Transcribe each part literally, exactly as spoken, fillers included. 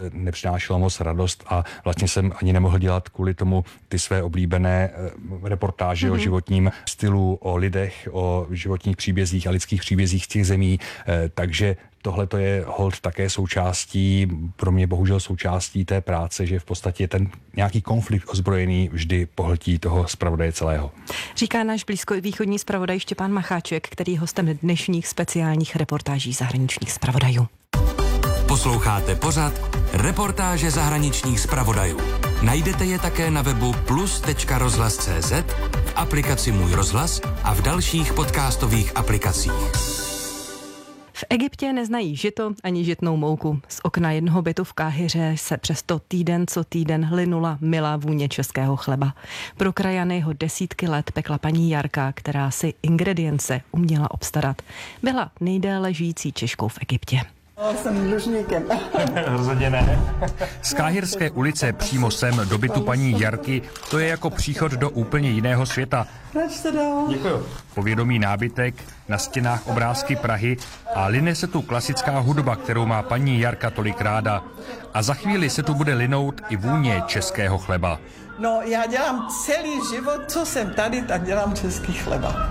nepřinášelo moc radost a vlastně jsem ani nemohl dělat kvůli tomu ty své oblíbené reportáže mm-hmm. o životním stylu, o lidech, o životních příbězích a lidských příbězích z těch zemí, takže tohle to je hold také součástí, pro mě bohužel součástí té práce, že v podstatě ten nějaký konflikt ozbrojený vždy pohltí toho zpravodaje celého. Říká náš blízkovýchodní zpravodaj Štěpán Macháček, který je hostem dnešních speciálních reportáží zahraničních zpravodajů. Posloucháte pořad Reportáže zahraničních zpravodajů. Najdete je také na webu plus tečka rozhlas tečka cé zet, v aplikaci Můj rozhlas a v dalších podcastových aplikacích. V Egyptě neznají žito ani žitnou mouku. Z okna jednoho bytu v Káhiře se přesto týden co týden hlynula milá vůně českého chleba. Pro krajany ho desítky let pekla paní Jarka, která si ingredience uměla obstarat. Byla nejdéle žijící Češkou v Egyptě. Jsem dlužníkem. Rozhodně ne. Z Káhirské ulice přímo sem do bytu paní Jarky, to je jako příchod do úplně jiného světa. Děkuju. Povědomý nábytek, na stěnách obrázky Prahy a line se tu klasická hudba, kterou má paní Jarka tolik ráda. A za chvíli se tu bude linout i vůně českého chleba. No, já dělám celý život, co jsem tady, tak dělám český chleba.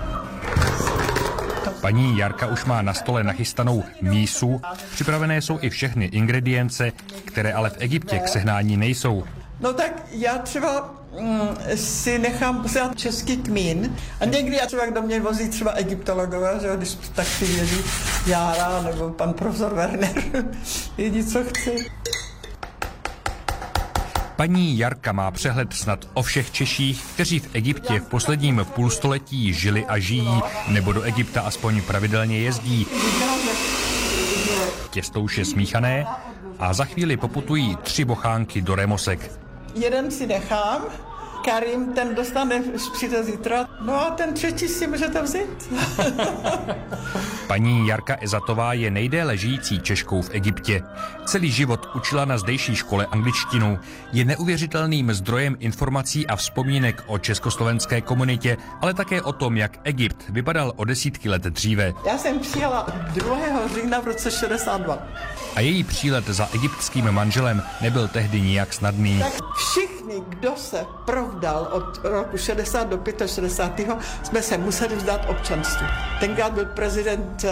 Paní Jarka už má na stole nachystanou mísu, připravené jsou i všechny ingredience, které ale v Egyptě k sehnání nejsou. No tak já třeba mm, si nechám posílat český kmín a někdy já třeba do mě vozí třeba egyptologové, že když tak si vědí Jára nebo pan profesor Werner, vědí, co chci. Paní Jarka má přehled snad o všech Češích, kteří v Egyptě v posledním půlstoletí žili a žijí, nebo do Egypta aspoň pravidelně jezdí. Těsto už je smíchané a za chvíli poputují tři bochánky do remosek. Jeden si nechám, Karim, ten dostane, přijde zítra, no a ten třetí si můžete vzít. Paní Jarka Ezatová je nejdéle žijící Češkou v Egyptě. Celý život učila na zdejší škole angličtinu. Je neuvěřitelným zdrojem informací a vzpomínek o československé komunitě, ale také o tom, jak Egypt vypadal o desítky let dříve. Já jsem přijela druhého října v roce šedesát dva. A její přílet za egyptským manželem nebyl tehdy nijak snadný. Tak všichni, kdo se provdal od roku šedesát do šedesátého pátého jsme se museli vzdát občanství. Tenkrát byl prezident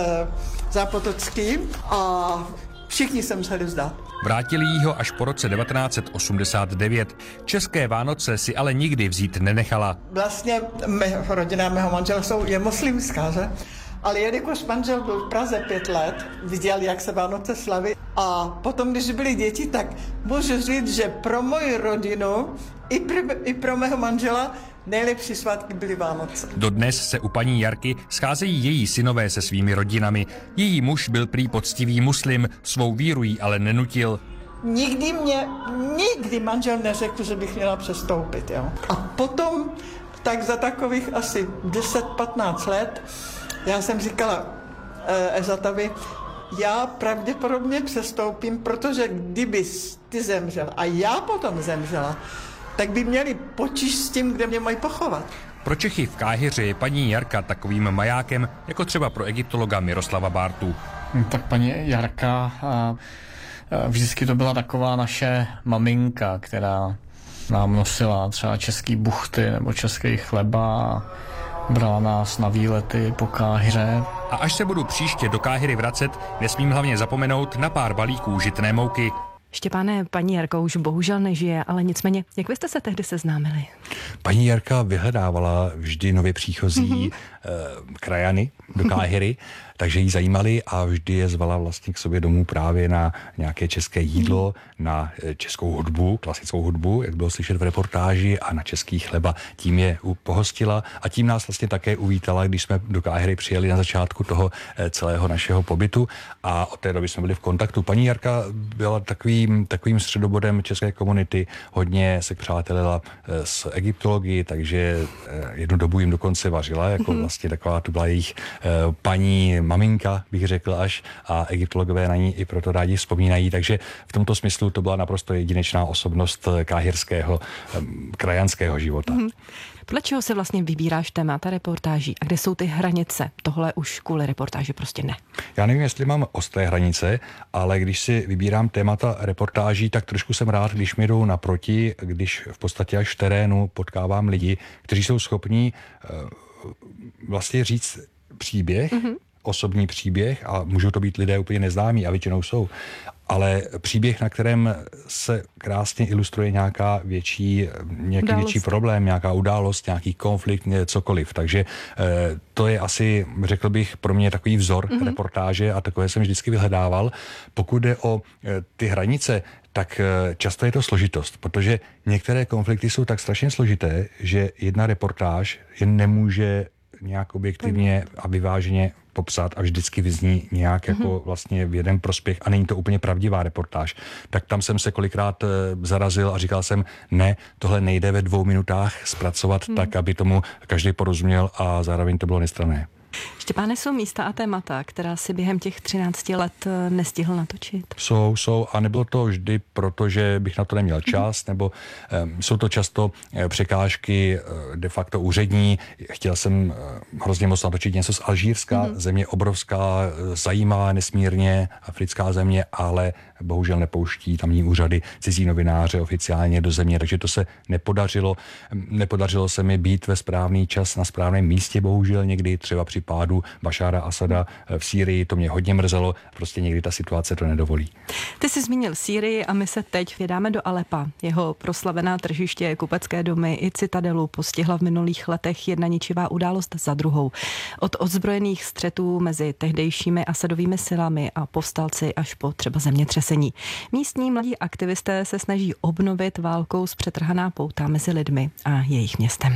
Zápotocký a všichni se museli vzdát. Vrátili jí ho až po roce devatenáct set osmdesát devět. České Vánoce si ale nikdy vzít nenechala. Vlastně mého rodina, mého manžela jsou, je muslimská, že? Ale jelikož manžel byl v Praze pět let, viděl, jak se Vánoce slaví. A potom, když byli děti, tak můžu říct, že pro moji rodinu i pro, i pro mého manžela nejlepší svátky byly Vánoce. Dodnes se u paní Jarky scházejí její synové se svými rodinami. Její muž byl prý poctivý muslim, svou víru jí ale nenutil. Nikdy mě, nikdy manžel neřekl, že bych měla přestoupit. Jo? A potom, tak za takových asi deset patnáct let, já jsem říkala eh, Ezatovi, já pravděpodobně přestoupím, protože kdyby ty zemřel a já potom zemřela, tak by měli potíž s tím, kde mě mají pochovat. Pro Čechy v Káhiře je paní Jarka takovým majákem, jako třeba pro egyptologa Miroslava Bártu. Tak paní Jarka a, a vždycky to byla taková naše maminka, která nám nosila třeba český buchty nebo český chleba, brala nás na výlety po Káhiře. A až se budu příště do Káhiry vracet, nesmím hlavně zapomenout na pár balíků žitné mouky. Štěpáne, paní Jarka už bohužel nežije, ale nicméně, jak vy jste se tehdy seznámili? Paní Jarka vyhledávala vždy nově příchozí mm-hmm. eh, krajany do Káhiry, takže jí zajímali a vždy je zvala vlastně k sobě domů právě na nějaké české jídlo, mm-hmm. na českou hudbu, klasickou hudbu, jak bylo slyšet v reportáži, a na český chleba. Tím je pohostila a tím nás vlastně také uvítala, když jsme do Káhiry přijeli na začátku toho eh, celého našeho pobytu a od té doby jsme byli v kontaktu. Paní Jarka byla takovým, takovým středobodem české komunity, hodně se přátelila s Egyptem, egyptologii, takže jednu dobu jim dokonce vařila, jako vlastně taková tu byla jejich paní maminka, bych řekl až, a egyptologové na ní i proto rádi vzpomínají, takže v tomto smyslu to byla naprosto jedinečná osobnost káhirského krajanského života. Hmm. Podle čeho se vlastně vybíráš témata reportáží a kde jsou ty hranice? Tohle už kvůli reportáži prostě ne. Já nevím, jestli mám ostré hranice, ale když si vybírám témata reportáží, tak trošku jsem rád, když mi jdou naproti, když v podstatě až v terénu potkávám lidi, kteří jsou schopní uh, vlastně říct příběh, mm-hmm. osobní příběh, a můžou to být lidé úplně neznámí a většinou jsou, ale příběh, na kterém se krásně ilustruje nějaká větší, nějaký událost. větší problém, nějaká událost, nějaký konflikt, cokoliv. Takže eh, to je asi, řekl bych, pro mě takový vzor mm-hmm. reportáže a takové jsem vždycky vyhledával. Pokud jde o eh, ty hranice, tak eh, často je to složitost, protože některé konflikty jsou tak strašně složité, že jedna reportáž je nemůže nějak objektivně a vyváženě popsat a vždycky vyzní nějak jako mm-hmm. vlastně v jeden prospěch a není to úplně pravdivá reportáž. Tak tam jsem se kolikrát zarazil a říkal jsem, ne, tohle nejde ve dvou minutách zpracovat mm. tak, aby tomu každý porozuměl a zároveň to bylo nestranné. Štěpáne, jsou místa a témata, která si během těch třinácti let nestihl natočit? Jsou, jsou a nebylo to vždy proto, že bych na to neměl čas, nebo um, jsou to často uh, překážky uh, de facto úřední. Chtěl jsem uh, hrozně moc natočit něco z Alžírska, mm. země obrovská, uh, zajímavá nesmírně, africká země, ale bohužel nepouští tamní úřady cizí novináře oficiálně do země, takže to se nepodařilo. Nepodařilo se mi být ve správný čas na správném místě, bohužel někdy třeba při pádu Bašára Asada v Sýrii, to mě hodně mrzelo, prostě někdy ta situace to nedovolí. Ty jsi zmínil Sýrii a my se teď vydáme do Alepa. Jeho proslavená tržiště, kupecké domy i citadelu postihla v minulých letech jedna ničivá událost za druhou. Od ozbrojených střetů mezi tehdejšími Asadovými silami a povstalci až po třeba zemětřesení. Místní mladí aktivisté se snaží obnovit válkou zpřetrhaná pouta mezi lidmi a jejich městem.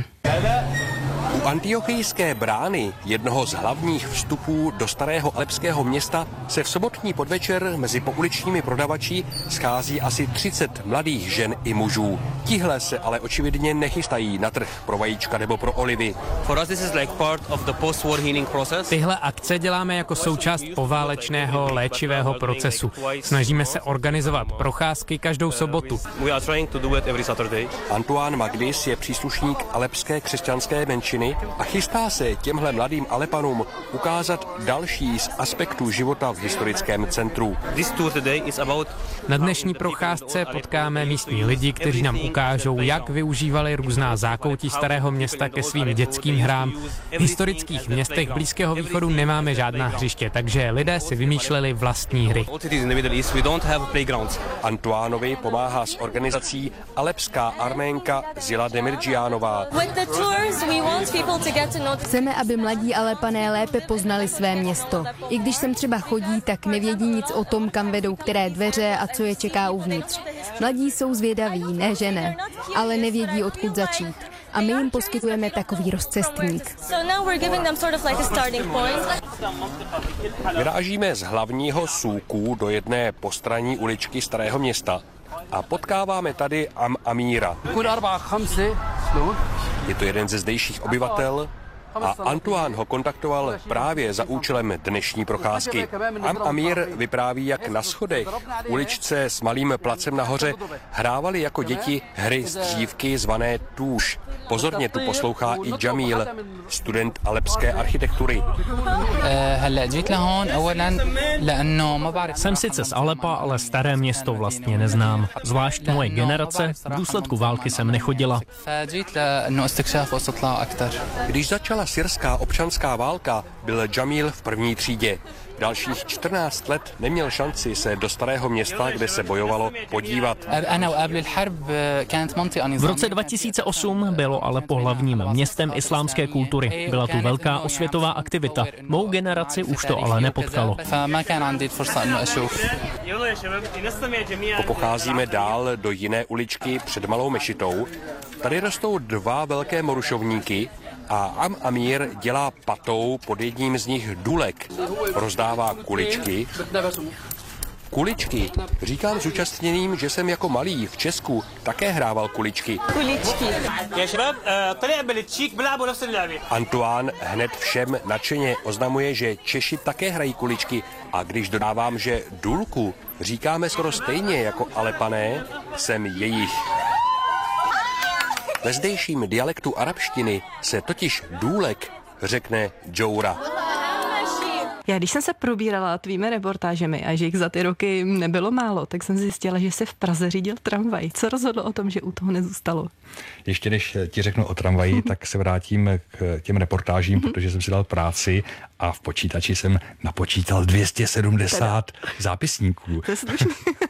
U Antiochijské brány, jednoho z hlavních vstupů do starého alepského města, se v sobotní podvečer mezi pouličními prodavači schází asi třicet mladých žen i mužů. Tihle se ale očividně nechystají na trh pro vajíčka nebo pro olivy. Tyhle akce děláme jako součást poválečného léčivého procesu. Snažíme se organizovat procházky každou sobotu. Antoine Magdis je příslušník alepské křesťanské menšiny a chystá se těmhle mladým Alepanům ukázat další z aspektů života v historickém centru. Na dnešní procházce potkáme místní lidi, kteří nám ukážou, jak využívali různá zákoutí starého města ke svým dětským hrám. V historických městech Blízkého východu nemáme žádná hřiště, takže lidé si vymýšleli vlastní hry. Antoánovi pomáhá s organizací alepská Arménka Zila Demirjianová. Chceme, aby mladí Alepané lépe poznali své město. I když sem třeba chodí, tak nevědí nic o tom, kam vedou které dveře a co je čeká uvnitř. Mladí jsou zvědaví, ne že ne, ale nevědí, odkud začít. A my jim poskytujeme takový rozcestník. Vyrážíme z hlavního súku do jedné postranní uličky starého města a potkáváme tady Am Amíra. Je to jeden ze zdejších obyvatel a Antoine ho kontaktoval právě za účelem dnešní procházky. Am Amír vypráví, jak na schodech v uličce s malým placem nahoře hrávali jako děti hry z dřívky zvané Túš. Pozorně tu poslouchá i Jamil, student alepské architektury. Jsem sice z Alepa, ale staré město vlastně neznám. Zvlášť moje generace, v důsledku války jsem nechodila. Když začala syrská občanská válka, byl Jamil v první třídě. Dalších čtrnáct let neměl šanci se do starého města, kde se bojovalo, podívat. V roce dva tisíce osm bylo Alepo hlavním městem islámské kultury. Byla tu velká osvětová aktivita. Mou generaci už to ale nepotkalo. Popocházíme dál do jiné uličky před malou mešitou. Tady rostou dva velké morušovníky a Am Amír dělá patou pod jedním z nich důlek. Rozdává kuličky. Kuličky. Říkám zúčastněným, že jsem jako malý v Česku také hrával kuličky. Kuličky. Antoine hned všem nadšeně oznamuje, že Češi také hrají kuličky, a když dodávám, že důlku říkáme skoro stejně jako Alepané, jsem jejich. Ve zdejším dialektu arabštiny se totiž důlek řekne džoura. Já když jsem se probírala tvými reportážemi a že jich za ty roky nebylo málo, tak jsem zjistila, že se v Praze řídil tramvaj. Co rozhodlo o tom, že u toho nezůstalo? Ještě než ti řeknu o tramvaji, tak se vrátím k těm reportážím, protože jsem si dal práci a v počítači jsem napočítal dvě stě sedmdesát teda zápisníků. To je slušný.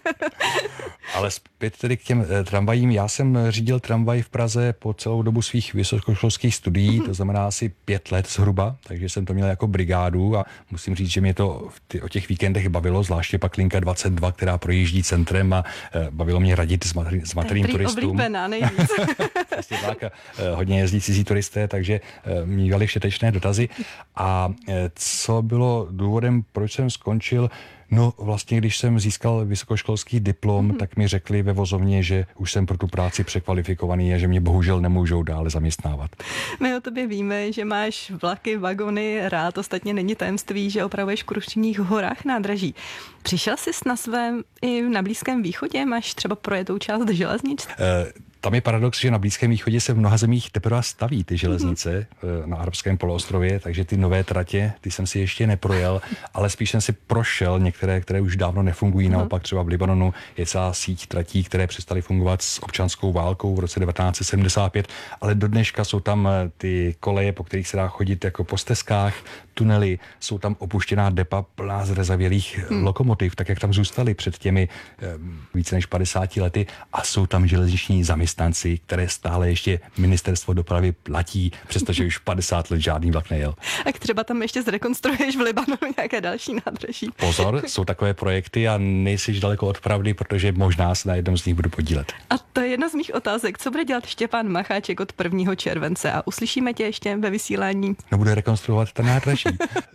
Ale zpět tedy k těm tramvajím. Já jsem řídil tramvaj v Praze po celou dobu svých vysokoškolských studií, to znamená asi pět let zhruba, takže jsem to měl jako brigádu a musím říct, že mě to ty, o těch víkendech bavilo, zvláště pak linka dvacet dva, která projíždí centrem a e, bavilo mě radit s, materi- s materiím turistům. Oblíbená nejvíc. Vlastně tak, e, hodně jezdí cizí turisté, takže e, mívali všetečné dotazy. A e, co bylo důvodem, proč jsem skončil? No vlastně, když jsem získal vysokoškolský diplom, mm. tak mi řekli ve vozovně, že už jsem pro tu práci překvalifikovaný a že mě bohužel nemůžou dále zaměstnávat. My o tobě víme, že máš vlaky, vagony rád, ostatně není tajemství, že opravuješ v Krušných horách nádraží. Přišel jsi na svém i na Blízkém východě? Máš třeba projetou část železnic? Uh, Tam je paradox, že na Blízkém východě se v mnoha zemích teprve staví ty železnice mm. na arabském poloostrově, takže ty nové tratě, ty jsem si ještě neprojel, ale spíš jsem si prošel některé, které už dávno nefungují. Mm. Naopak třeba v Libanonu je celá síť tratí, které přestaly fungovat s občanskou válkou v roce devatenáct set sedmdesát pět, ale do dneška jsou tam ty koleje, po kterých se dá chodit jako po stezkách, tunely, jsou tam opuštěná depa plná zrezavělých mm. lokomotiv, tak jak tam zůstaly před těmi eh, více než padesáti lety, a jsou tam železniční zaměstnanci, které stále ještě ministerstvo dopravy platí, přestože už padesát let žádný vlak nejel. Tak třeba tam ještě zrekonstruuješ v Libanonu nějaké další nádraží. Pozor, jsou takové projekty a nejsiš daleko od pravdy, protože možná se na jednom z nich budu podílet. A to je jedna z mých otázek. Co bude dělat Štěpán Macháček od prvního července? A uslyšíme tě ještě ve vysílání. No, bude rekonstruovat ta nádraží.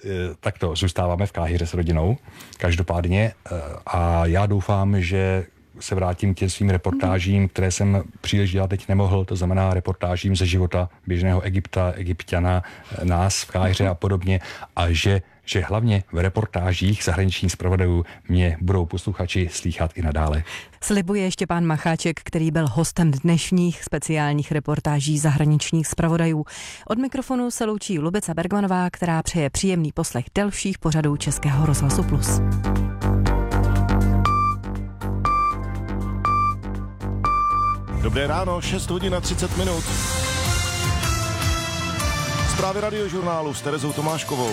Tak to, zůstáváme v Káhiře s rodinou, každopádně, a já doufám, že se vrátím k těm svým reportážím, které jsem příliš dělat teď nemohl, to znamená reportážím ze života běžného Egypta, Egypťana, nás v Káhiře a podobně, a že že hlavně v reportážích zahraničních zpravodajů mě budou posluchači slýchat i nadále. Slibuje Štěpán Macháček, který byl hostem dnešních speciálních reportáží zahraničních zpravodajů. Od mikrofonu se loučí Lubica Bergmanová, která přeje příjemný poslech dalších pořadů Českého rozhlasu Plus. Dobré ráno, šest hodin a třicet minut. Zprávy Radiožurnálu s Terezou Tomáškovou.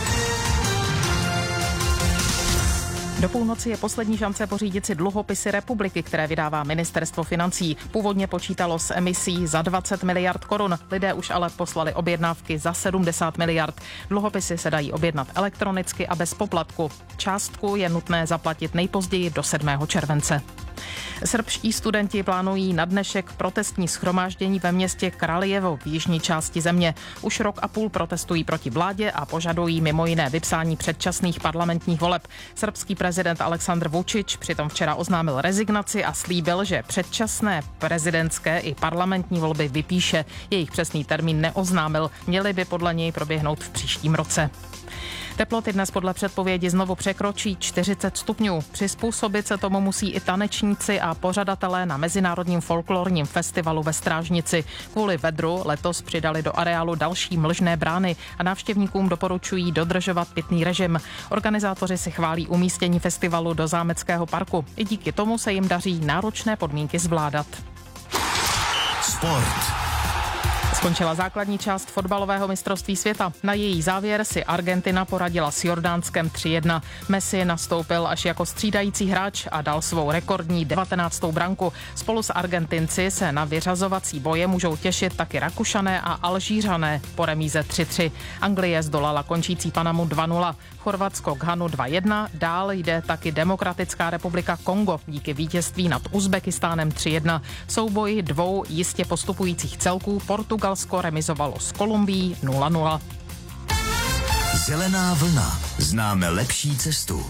Do půlnoci je poslední šance pořídit si dluhopisy republiky, které vydává ministerstvo financí. Původně počítalo s emisí za dvacet miliard korun. Lidé už ale poslali objednávky za sedmdesát miliard. Dluhopisy se dají objednat elektronicky a bez poplatku. Částku je nutné zaplatit nejpozději do sedmého července. Srbští studenti plánují na dnešek protestní shromáždění ve městě Kraljevo v jižní části země. Už rok a půl protestují proti vládě a požadují mimo jiné vypsání předčasných parlamentních voleb. Srbský prezident Aleksandr Vučić přitom včera oznámil rezignaci a slíbil, že předčasné prezidentské i parlamentní volby vypíše. Jejich přesný termín neoznámil, měly by podle něj proběhnout v příštím roce. Teploty dnes podle předpovědi znovu překročí čtyřicet stupňů. Přizpůsobit se tomu musí i tanečníci a pořadatelé na Mezinárodním folklorním festivalu ve Strážnici. Kvůli vedru letos přidali do areálu další mlžné brány a návštěvníkům doporučují dodržovat pitný režim. Organizátoři si chválí umístění festivalu do Zámeckého parku. I díky tomu se jim daří náročné podmínky zvládat. Sport. Skončila základní část fotbalového mistrovství světa. Na její závěr si Argentina poradila s Jordánskem tři jedna. Messi nastoupil až jako střídající hráč a dal svou rekordní devatenáctou branku. Spolu s Argentinci se na vyřazovací boje můžou těšit taky Rakušané a Alžířané po remíze tři tři. Anglie zdolala končící Panamu dva nula. Chorvatsko Ghanu dva jedna. Dál jde taky Demokratická republika Kongo díky vítězství nad Uzbekistánem tři jedna. V souboji dvou jistě postupujících celků Portugalsko remizovalo s Kolumbií nula nula. Zelená vlna. Známe lepší cestu.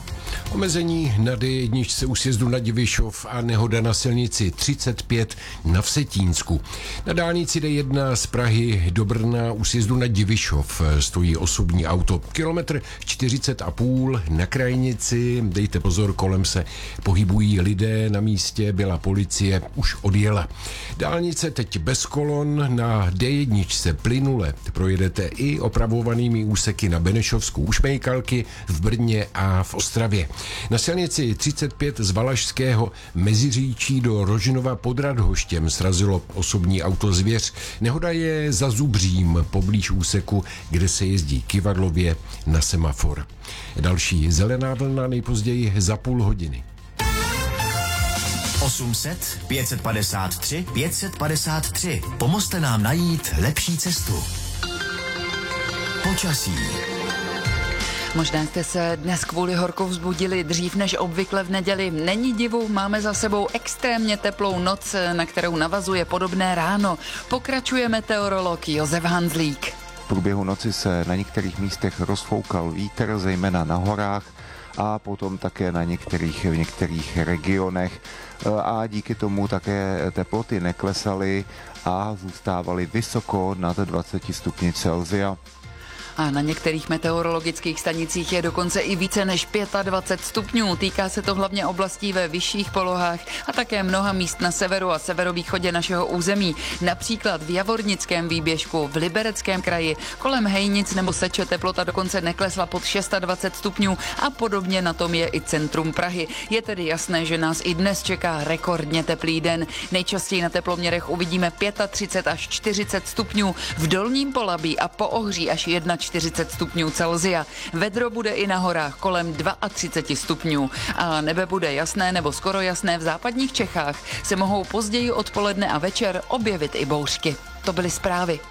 Omezení na D jedna u sjezdu na Divišov a nehoda na silnici třicet pět na Vsetínsku. Na dálnici D jedna z Prahy do Brna u sjezdu na Divišov stojí osobní auto. Kilometr čtyřicet a půl na krajnici. Dejte pozor, kolem se pohybují lidé. Na místě byla policie, už odjela. Dálnice teď bez kolon. Na D jedna plynule projedete i opravovanými úseky na Benešovsku u Šmejkalky, v Brně a v Ostravě. Na silnici třicet pět z Valašského Meziříčí do Rožnova pod Radhoštěm srazilo osobní auto Zvěř. Nehoda je za Zubřím, poblíž úseku, kde se jezdí kyvadlově na semafor. Další zelená vlna nejpozději za půl hodiny. osm set, pět set padesát tři, pět set padesát tři. Pomozte nám najít lepší cestu. Počasí. Možná jste se dnes kvůli horku vzbudili dřív než obvykle v neděli. Není divu, máme za sebou extrémně teplou noc, na kterou navazuje podobné ráno. Pokračuje meteorolog Josef Hanzlík. V průběhu noci se na některých místech rozfoukal vítr, zejména na horách, a potom také na některých, v některých regionech. A díky tomu také teploty neklesaly a zůstávaly vysoko nad dvacet stupni Celsia. A na některých meteorologických stanicích je dokonce i více než dvacet pět stupňů. Týká se to hlavně oblastí ve vyšších polohách a také mnoha míst na severu a severovýchodě našeho území. Například v Javornickém výběžku, v Libereckém kraji, kolem Hejnic nebo Seče teplota dokonce neklesla pod dvacet šest stupňů a podobně na tom je i centrum Prahy. Je tedy jasné, že nás i dnes čeká rekordně teplý den. Nejčastěji na teploměrech uvidíme třicet pět až čtyřicet stupňů, v Dolním Polabí a Poohří až čtyřicet jedna stupňů Celsia. Vedro bude i na horách kolem třicet dva stupňů. A nebe bude jasné nebo skoro jasné v západních Čechách. Se mohou později odpoledne a večer objevit i bouřky. To byly zprávy.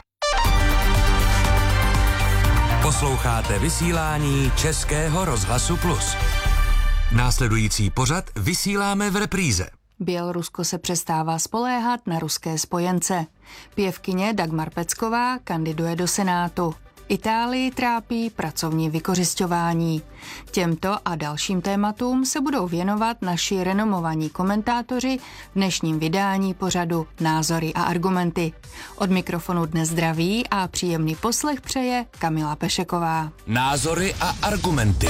Posloucháte vysílání Českého rozhlasu Plus. Následující pořad vysíláme v repríze. Bělorusko se přestává spoléhat na ruské spojence. Pěvkyně Dagmar Pecková kandiduje do Senátu. Itálii trápí pracovní vykořisťování. Těmto a dalším tématům se budou věnovat naši renomovaní komentátoři v dnešním vydání pořadu Názory a argumenty. Od mikrofonu dnes zdraví a příjemný poslech přeje Kamila Pešeková. Názory a argumenty.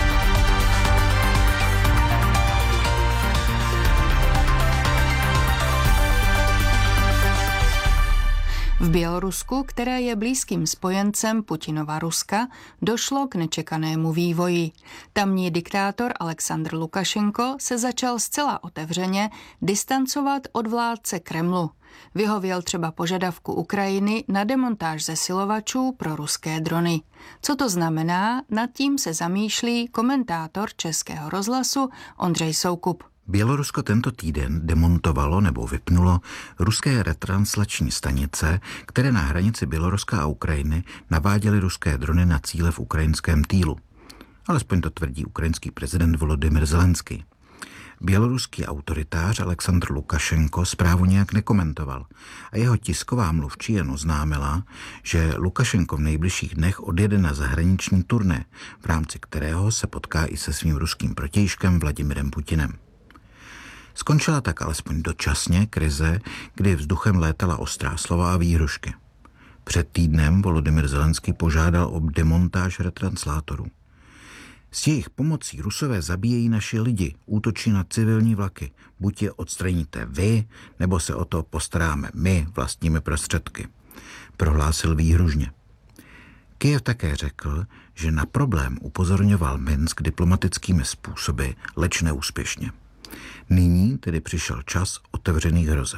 V Bělorusku, které je blízkým spojencem Putinova Ruska, došlo k nečekanému vývoji. Tamní diktátor Alexandr Lukašenko se začal zcela otevřeně distancovat od vládce Kremlu. Vyhověl třeba požadavku Ukrajiny na demontáž zesilovačů pro ruské drony. Co to znamená, nad tím se zamýšlí komentátor Českého rozhlasu Ondřej Soukup. Bělorusko tento týden demontovalo nebo vypnulo ruské retranslační stanice, které na hranici Běloruska a Ukrajiny naváděly ruské drony na cíle v ukrajinském Týlu. Alespoň to tvrdí ukrajinský prezident Volodymyr Zelenský. Běloruský autoritář Alexandr Lukašenko zprávu nějak nekomentoval a jeho tisková mluvčí jen oznámila, že Lukašenko v nejbližších dnech odjede na zahraniční turné, v rámci kterého se potká i se svým ruským protějškem Vladimirem Putinem. Skončila tak alespoň dočasně krize, kdy vzduchem létala ostrá slova a výhrušky. Před týdnem Volodymyr Zelenský požádal o demontáž retranslátorů. S jejich pomocí Rusové zabíjejí naši lidi, útočí na civilní vlaky. Buď je odstraníte vy, nebo se o to postaráme my vlastními prostředky, prohlásil výhružně. Kyjev také řekl, že na problém upozorňoval Minsk diplomatickými způsoby, leč neúspěšně. Nyní tedy přišel čas otevřených hrozeb.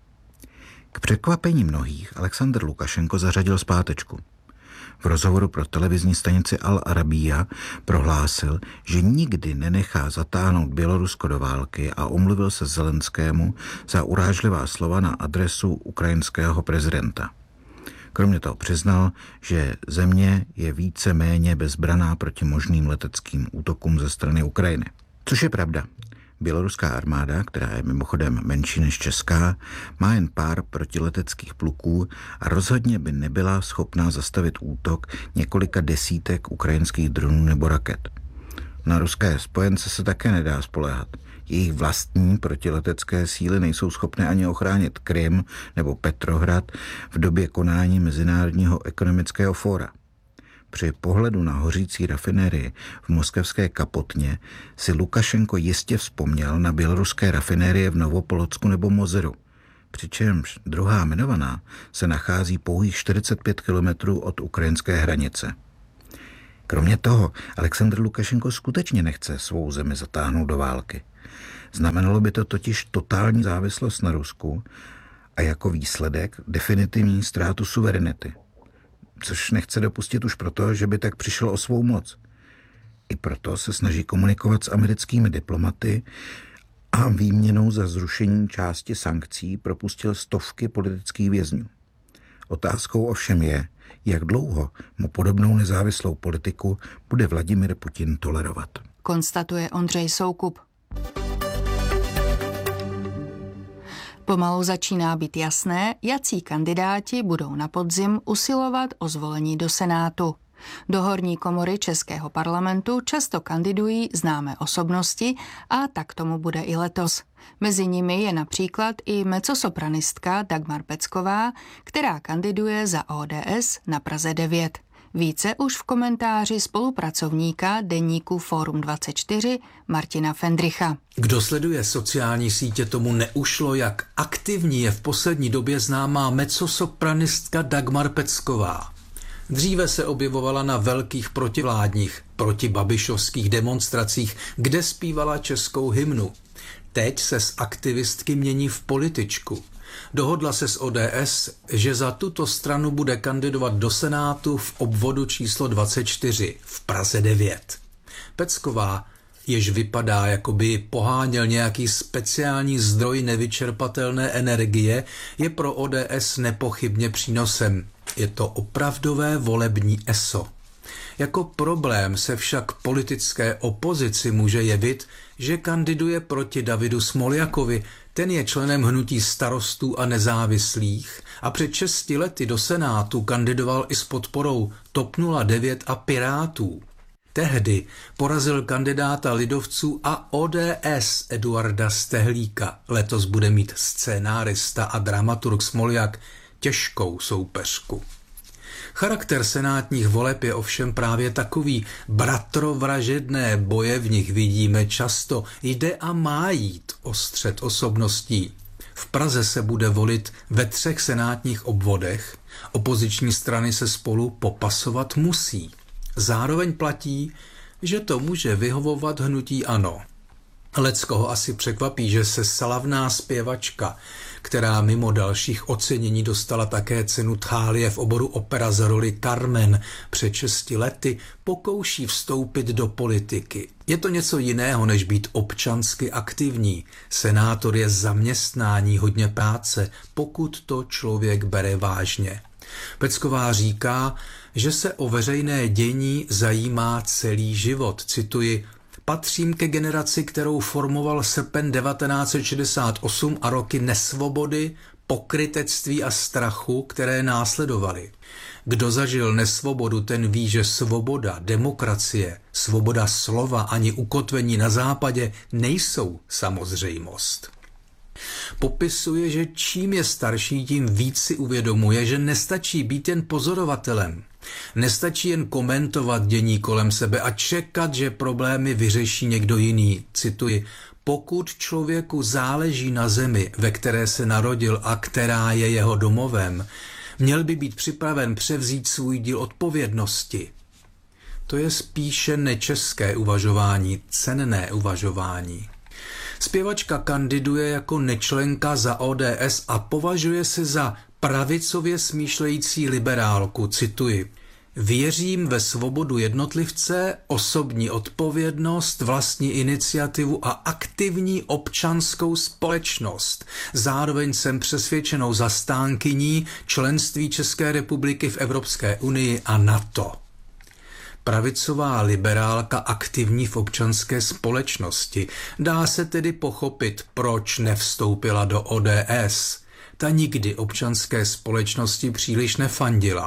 K překvapení mnohých Alexandr Lukašenko zařadil zpátečku. V rozhovoru pro televizní stanici Al Arabiya prohlásil, že nikdy nenechá zatáhnout Bělorusko do války a omluvil se Zelenskému za urážlivá slova na adresu ukrajinského prezidenta. Kromě toho přiznal, že země je více méně bezbraná proti možným leteckým útokům ze strany Ukrajiny. Což je pravda. Běloruská armáda, která je mimochodem menší než česká, má jen pár protileteckých pluků a rozhodně by nebyla schopná zastavit útok několika desítek ukrajinských dronů nebo raket. Na ruské spojence se také nedá spoléhat. Jejich vlastní protiletecké síly nejsou schopné ani ochránit Krym nebo Petrohrad v době konání Mezinárodního ekonomického fóra. Při pohledu na hořící rafinérii v moskevské Kapotně si Lukašenko jistě vzpomněl na běloruské rafinérie v Novopolocku nebo Mozeru, přičemž druhá jmenovaná se nachází pouhých čtyřicet pět kilometrů od ukrajinské hranice. Kromě toho Alexandr Lukašenko skutečně nechce svou zemi zatáhnout do války. Znamenalo by to totiž totální závislost na Rusku a jako výsledek definitivní ztrátu suverenity, což nechce dopustit už proto, že by tak přišel o svou moc. I proto se snaží komunikovat s americkými diplomaty a výměnou za zrušení části sankcí propustil stovky politických vězňů. Otázkou ovšem je, jak dlouho mu podobnou nezávislou politiku bude Vladimir Putin tolerovat. Konstatuje Ondřej Soukup. Pomalu začíná být jasné, jací kandidáti budou na podzim usilovat o zvolení do Senátu. Do horní komory Českého parlamentu často kandidují známé osobnosti a tak tomu bude i letos. Mezi nimi je například i mezzosopranistka Dagmar Pecková, která kandiduje za O D S na Praze devět. Více už v komentáři spolupracovníka deníku Fórum dvacet čtyři Martina Fendricha. Kdo sleduje sociální sítě, tomu neušlo, jak aktivní je v poslední době známá mezzosopranistka Dagmar Pecková. Dříve se objevovala na velkých protivládních, protibabišovských demonstracích, kde zpívala českou hymnu. Teď se z aktivistky mění v političku. Dohodla se s O D S, že za tuto stranu bude kandidovat do Senátu v obvodu číslo dvacet čtyři v Praze devět. Pecková, jež vypadá, jako by poháněl nějaký speciální zdroj nevyčerpatelné energie, je pro O D S nepochybně přínosem. Je to opravdové volební eso. Jako problém se však politické opozici může jevit, že kandiduje proti Davidu Smoljakovi. Ten je členem hnutí Starostů a nezávislých a před šesti lety do Senátu kandidoval i s podporou T O P nula devět a Pirátů. Tehdy porazil kandidáta lidovců a O D S Eduarda Stehlíka. Letos bude mít scénárista a dramaturg Smoljak těžkou soupeřku. Charakter senátních voleb je ovšem právě takový. Bratrovražedné boje v nich vidíme často. Jde a má jít o střet osobností. V Praze se bude volit ve třech senátních obvodech. Opoziční strany se spolu popasovat musí. Zároveň platí, že to může vyhovovat hnutí ANO. Leckoho asi překvapí, že se slavná zpěvačka, která mimo dalších ocenění dostala také cenu Thálie v oboru opera za roli Carmen před šesti lety, pokouší vstoupit do politiky. Je to něco jiného, než být občansky aktivní. Senátor je zaměstnání, hodně práce, pokud to člověk bere vážně. Pecková říká, že se o veřejné dění zajímá celý život. Cituji: Patřím ke generaci, kterou formoval srpen devatenáct set šedesát osm a roky nesvobody, pokrytectví a strachu, které následovaly. Kdo zažil nesvobodu, ten ví, že svoboda, demokracie, svoboda slova ani ukotvení na západě nejsou samozřejmost. Popisuje, že čím je starší, tím víc si uvědomuje, že nestačí být jen pozorovatelem. Nestačí jen komentovat dění kolem sebe a čekat, že problémy vyřeší někdo jiný. Cituji: Pokud člověku záleží na zemi, ve které se narodil a která je jeho domovem, měl by být připraven převzít svůj díl odpovědnosti. To je spíše nečeské uvažování, cenné uvažování. Zpěvačka kandiduje jako nečlenka za O D S a považuje se za pravicově smýšlející liberálku. Cituji: Věřím ve svobodu jednotlivce, osobní odpovědnost, vlastní iniciativu a aktivní občanskou společnost. Zároveň jsem přesvědčenou zastánkyní členství České republiky v Evropské unii a NATO. Pravicová liberálka aktivní v občanské společnosti. Dá se tedy pochopit, proč nevstoupila do O D S. Ta nikdy občanské společnosti příliš nefandila.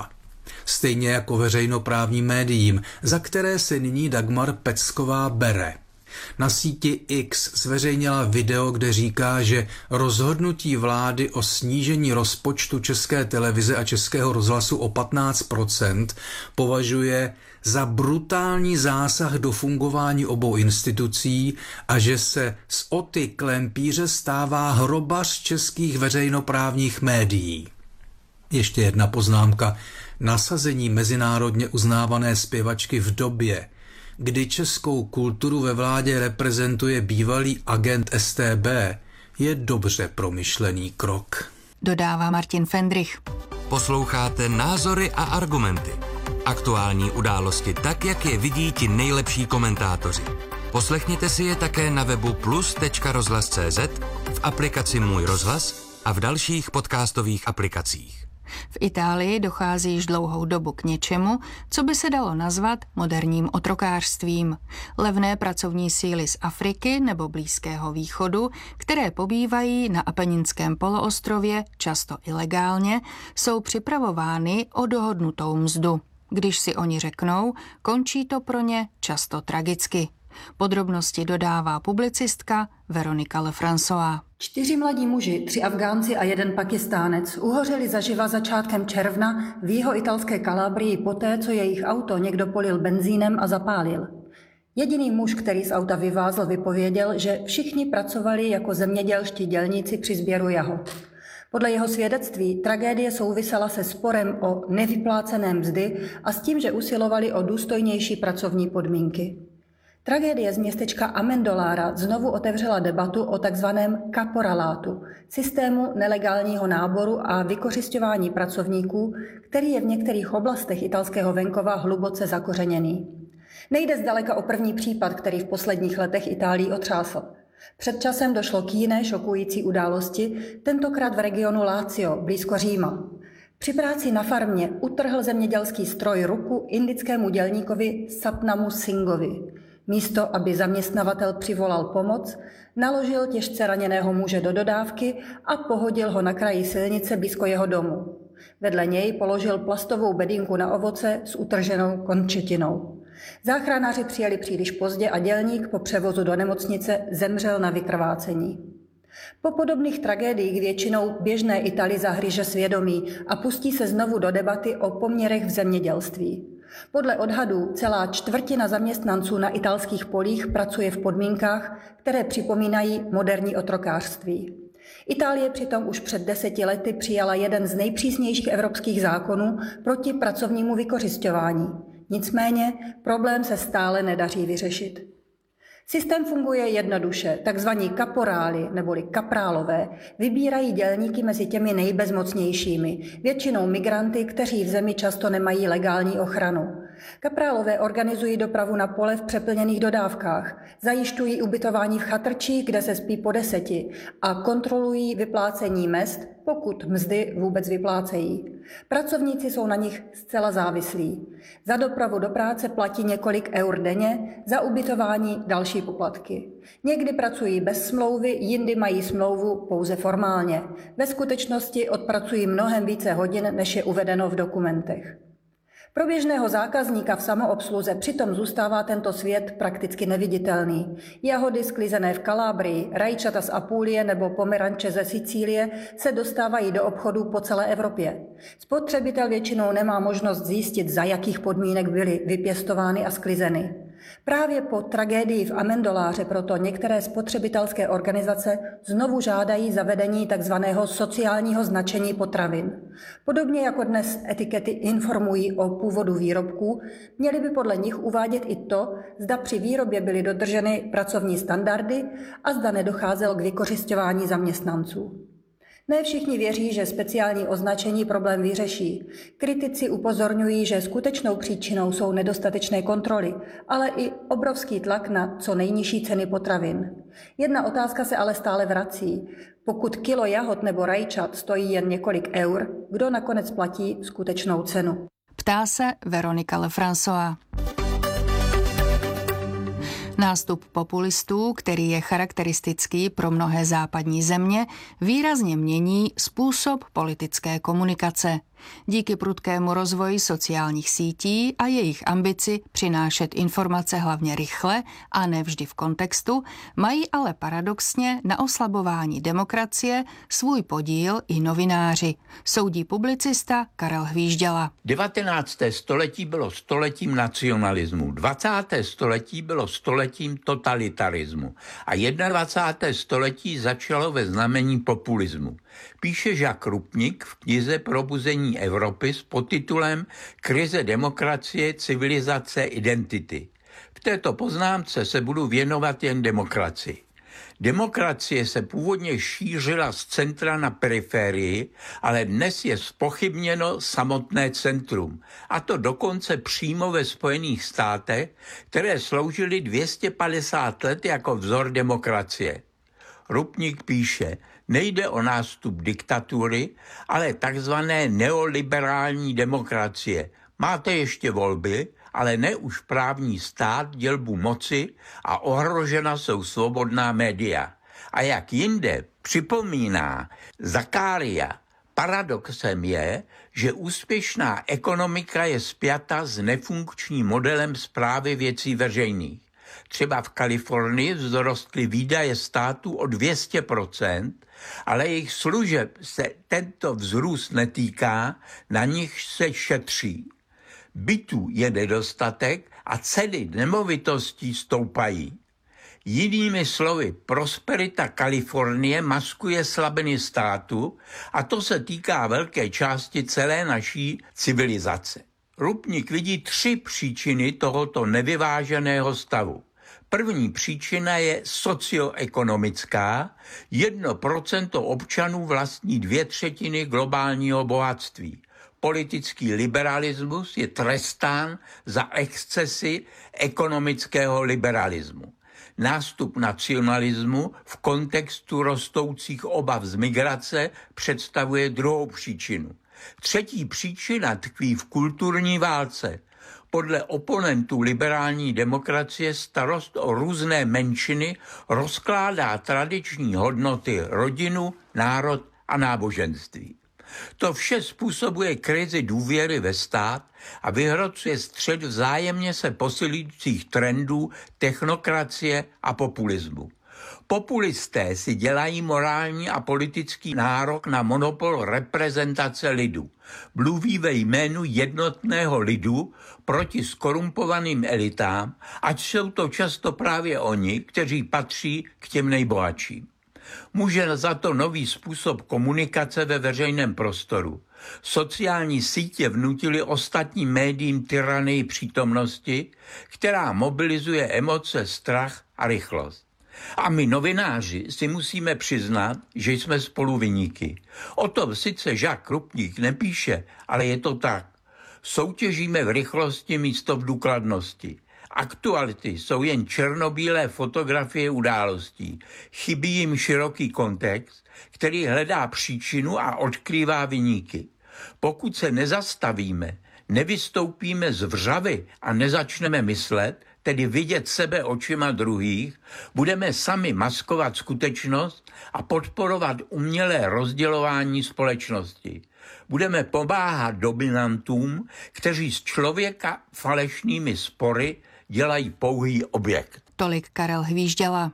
Stejně jako veřejnoprávním médiím, za které se nyní Dagmar Pecková bere. Na síti X zveřejnila video, kde říká, že rozhodnutí vlády o snížení rozpočtu České televize a Českého rozhlasu o patnáct procent považuje za brutální zásah do fungování obou institucí a že se z Oty Klempíře stává hrobař českých veřejnoprávních médií. Ještě jedna poznámka. Nasazení mezinárodně uznávané zpěvačky v době, kdy českou kulturu ve vládě reprezentuje bývalý agent S T B, je dobře promyšlený krok. Dodává Martin Fendrich. Posloucháte Názory a argumenty. Aktuální události tak, jak je vidí ti nejlepší komentátoři. Poslechněte si je také na webu plus tečka rozhlas tečka cé zet, v aplikaci Můj rozhlas a v dalších podcastových aplikacích. V Itálii dochází již dlouhou dobu k něčemu, co by se dalo nazvat moderním otrokářstvím. Levné pracovní síly z Afriky nebo Blízkého východu, které pobývají na Apeninském poloostrově, často ilegálně, jsou připravovány o dohodnutou mzdu. Když si oni řeknou, končí to pro ně často tragicky. Podrobnosti dodává publicistka Veronika Lefrançová. Čtyři mladí muži, tři Afgánci a jeden Pakistánec uhořeli zaživa začátkem června v jihoitalské Kalábrii poté, co jejich auto někdo polil benzínem a zapálil. Jediný muž, který z auta vyvázl, vypověděl, že všichni pracovali jako zemědělští dělníci při sběru jahod. Podle jeho svědectví tragédie souvisela se sporem o nevyplácené mzdy a s tím, že usilovali o důstojnější pracovní podmínky. Tragédie z městečka Amendolára znovu otevřela debatu o takzvaném kaporalátu, systému nelegálního náboru a vykořisťování pracovníků, který je v některých oblastech italského venkova hluboce zakořeněný. Nejde zdaleka o první případ, který v posledních letech Itálii otřásl. Před časem došlo k jiné šokující události, tentokrát v regionu Lazio, blízko Říma. Při práci na farmě utrhl zemědělský stroj ruku indickému dělníkovi Satnamu Singhovi. Místo, aby zaměstnavatel přivolal pomoc, naložil těžce raněného muže do dodávky a pohodil ho na kraji silnice blízko jeho domu. Vedle něj položil plastovou bedínku na ovoce s utrženou končetinou. Záchranáři přijeli příliš pozdě a dělník po převozu do nemocnice zemřel na vykrvácení. Po podobných tragédiích většinou běžné Itálii zahryže svědomí a pustí se znovu do debaty o poměrech v zemědělství. Podle odhadů celá čtvrtina zaměstnanců na italských polích pracuje v podmínkách, které připomínají moderní otrokářství. Itálie přitom už před deseti lety přijala jeden z nejpřísnějších evropských zákonů proti pracovnímu vykořisťování. Nicméně problém se stále nedaří vyřešit. Systém funguje jednoduše. Takzvaní kaporáli neboli kaprálové vybírají dělníky mezi těmi nejbezmocnějšími, většinou migranty, kteří v zemi často nemají legální ochranu. Kaprálové organizují dopravu na pole v přeplněných dodávkách, zajišťují ubytování v chatrčích, kde se spí po deseti a kontrolují vyplácení mezd, pokud mzdy vůbec vyplácejí. Pracovníci jsou na nich zcela závislí. Za dopravu do práce platí několik eur denně, za ubytování další poplatky. Někdy pracují bez smlouvy, jindy mají smlouvu pouze formálně. Ve skutečnosti odpracují mnohem více hodin, než je uvedeno v dokumentech. Pro běžného zákazníka v samoobsluze přitom zůstává tento svět prakticky neviditelný. Jahody sklizené v Kalábrii, rajčata z Apulie nebo pomeranče ze Sicílie se dostávají do obchodů po celé Evropě. Spotřebitel většinou nemá možnost zjistit, za jakých podmínek byly vypěstovány a sklizeny. Právě po tragédii v Amendoláře proto některé spotřebitelské organizace znovu žádají zavedení tzv. Sociálního značení potravin. Podobně jako dnes etikety informují o původu výrobků, měly by podle nich uvádět i to, zda při výrobě byly dodrženy pracovní standardy a zda nedocházelo k vykořisťování zaměstnanců. Ne všichni věří, že speciální označení problém vyřeší. Kritici upozorňují, že skutečnou příčinou jsou nedostatečné kontroly, ale i obrovský tlak na co nejnižší ceny potravin. Jedna otázka se ale stále vrací. Pokud kilo jahod nebo rajčat stojí jen několik eur, kdo nakonec platí skutečnou cenu? Ptá se Veronika Lefrançová. Nástup populistů, který je charakteristický pro mnohé západní země, výrazně mění způsob politické komunikace. Díky prudkému rozvoji sociálních sítí a jejich ambici přinášet informace hlavně rychle a nevždy v kontextu, mají ale paradoxně na oslabování demokracie svůj podíl i novináři, soudí publicista Karel Hvížděla. devatenácté století bylo stoletím nacionalismu, dvacáté století bylo stoletím totalitarismu a dvacáté první století začalo ve znamení populismu. Píše Jacques Rupnik v knize Probuzení Evropy s podtitulem Krize demokracie, civilizace, identity. V této poznámce se budu věnovat jen demokracii. Demokracie se původně šířila z centra na periferii, ale dnes je zpochybněno samotné centrum. A to dokonce přímo ve Spojených státech, které sloužily dvě stě padesát let jako vzor demokracie. Rupnik píše, nejde o nástup diktatury, ale takzvané neoliberální demokracie. Máte ještě volby, ale ne už právní stát, dělbu moci a ohrožena jsou svobodná média. A jak jinde připomíná Zakaria, paradoxem je, že úspěšná ekonomika je spjata s nefunkčním modelem správy věcí veřejných. Třeba v Kalifornii vzrostly výdaje státu o dvě stě procent, ale jejich služeb se tento vzrůst netýká, na nich se šetří. Bytů je nedostatek a ceny nemovitostí stoupají. Jinými slovy, prosperita Kalifornie maskuje slabiny státu a to se týká velké části celé naší civilizace. Rupnik vidí tři příčiny tohoto nevyváženého stavu. První příčina je socioekonomická. Jedno procento občanů vlastní dvě třetiny globálního bohatství. Politický liberalismus je trestán za excesy ekonomického liberalismu. Nástup nacionalismu v kontextu rostoucích obav z migrace představuje druhou příčinu. Třetí příčina tkví v kulturní válce. Podle oponentů liberální demokracie starost o různé menšiny rozkládá tradiční hodnoty rodinu, národ a náboženství. To vše způsobuje krizi důvěry ve stát a vyhrocuje střed vzájemně se posilujících trendů technokracie a populismu. Populisté si dělají morální a politický nárok na monopol reprezentace lidu. Mluví ve jménu jednotného lidu proti skorumpovaným elitám, ať jsou to často právě oni, kteří patří k těm nejbohatším. Může za to nový způsob komunikace ve veřejném prostoru. Sociální sítě vnutily ostatním médiím tyranii přítomnosti, která mobilizuje emoce, strach a rychlost. A my novináři si musíme přiznat, že jsme spoluviníky. O tom sice Jacques Rupnik nepíše, ale je to tak. Soutěžíme v rychlosti místo v důkladnosti. Aktuality jsou jen černobílé fotografie událostí. Chybí jim široký kontext, který hledá příčinu a odkrývá viníky. Pokud se nezastavíme, nevystoupíme z vřavy a nezačneme myslet, tedy vidět sebe očima druhých, budeme sami maskovat skutečnost a podporovat umělé rozdělování společnosti. Budeme pomáhat dominantům, kteří z člověka falešnými spory dělají pouhý objekt. Tolik Karel Hvížděla.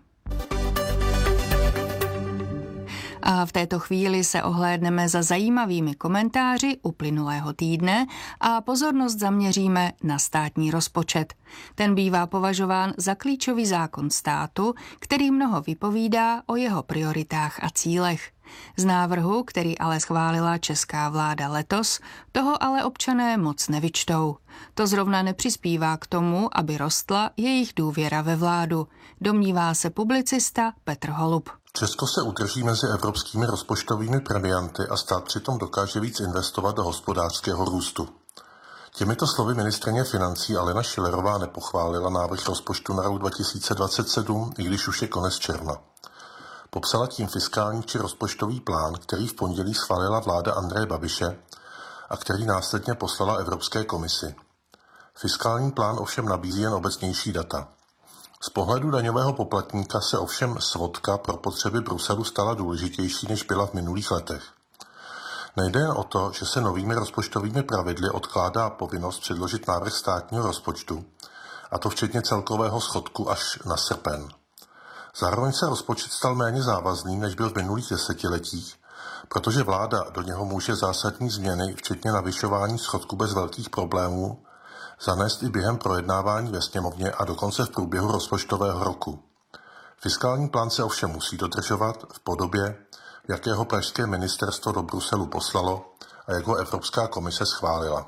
A v této chvíli se ohlédneme za zajímavými komentáři uplynulého týdne a pozornost zaměříme na státní rozpočet. Ten bývá považován za klíčový zákon státu, který mnoho vypovídá o jeho prioritách a cílech. Z návrhu, který ale schválila česká vláda letos, toho ale občané moc nevyčtou. To zrovna nepřispívá k tomu, aby rostla jejich důvěra ve vládu, domnívá se publicista Petr Holub. Česko se udrží mezi evropskými rozpočtovými premianty a stát přitom dokáže víc investovat do hospodářského růstu. Těmito slovy ministryně financí Alena Schillerová nepochválila návrh rozpočtu na rok dva tisíce dvacet sedm, i když už je konec června. Popsala tím fiskální či rozpočtový plán, který v pondělí schválila vláda Andreje Babiše a který následně poslala Evropské komisi. Fiskální plán ovšem nabízí jen obecnější data. Z pohledu daňového poplatníka se ovšem svodka pro potřeby Bruselu stala důležitější, než byla v minulých letech. Nejde jen o to, že se novými rozpočtovými pravidly odkládá povinnost předložit návrh státního rozpočtu, a to včetně celkového schodku až na srpen. Zároveň se rozpočet stal méně závazným, než byl v minulých desetiletích, protože vláda do něho může zásadní změny, včetně navyšování schodku bez velkých problémů, zanést i během projednávání ve sněmovně a dokonce v průběhu rozpočtového roku. Fiskální plán se ovšem musí dodržovat v podobě, v jakého pražské ministerstvo do Bruselu poslalo a jak ho Evropská komise schválila.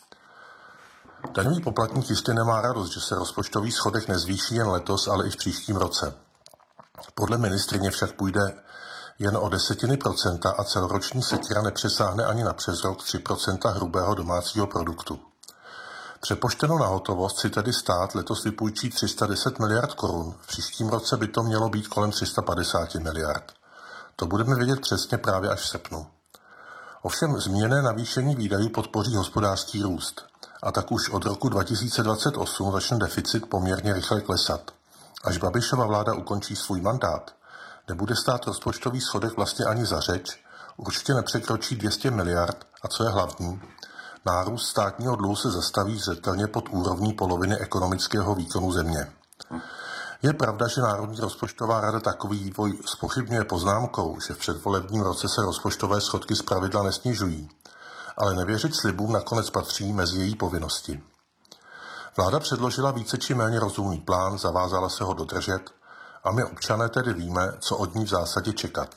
Daňový poplatník jistě nemá radost, že se rozpočtový schodek nezvýší jen letos, ale i v příštím roce. Podle ministryně však půjde jen o desetiny procenta a celoroční sekra nepřesáhne ani na přes rok tři procenta hrubého domácího produktu. Přepočteno na hotovost si tedy stát letos vypůjčí tři sta deset miliard korun, v příštím roce by to mělo být kolem tři sta padesát miliard. To budeme vědět přesně právě až v srpnu. Ovšem zmíněné navýšení výdajů podpoří hospodářský růst a tak už od roku dva tisíce dvacet osm začne deficit poměrně rychle klesat. Až Babišova vláda ukončí svůj mandát, nebude stát rozpočtový schodek vlastně ani za řeč, určitě nepřekročí dvě stě miliard a co je hlavní, nárůst státního dluhu se zastaví zřetelně pod úrovní poloviny ekonomického výkonu země. Je pravda, že Národní rozpočtová rada takový vývoj zpochybňuje poznámkou, že v předvolebním roce se rozpočtové schodky zpravidla nesnižují, ale nevěřit slibům nakonec patří mezi její povinnosti. Vláda předložila více či méně rozumný plán, zavázala se ho dodržet a my občané tedy víme, co od ní v zásadě čekat.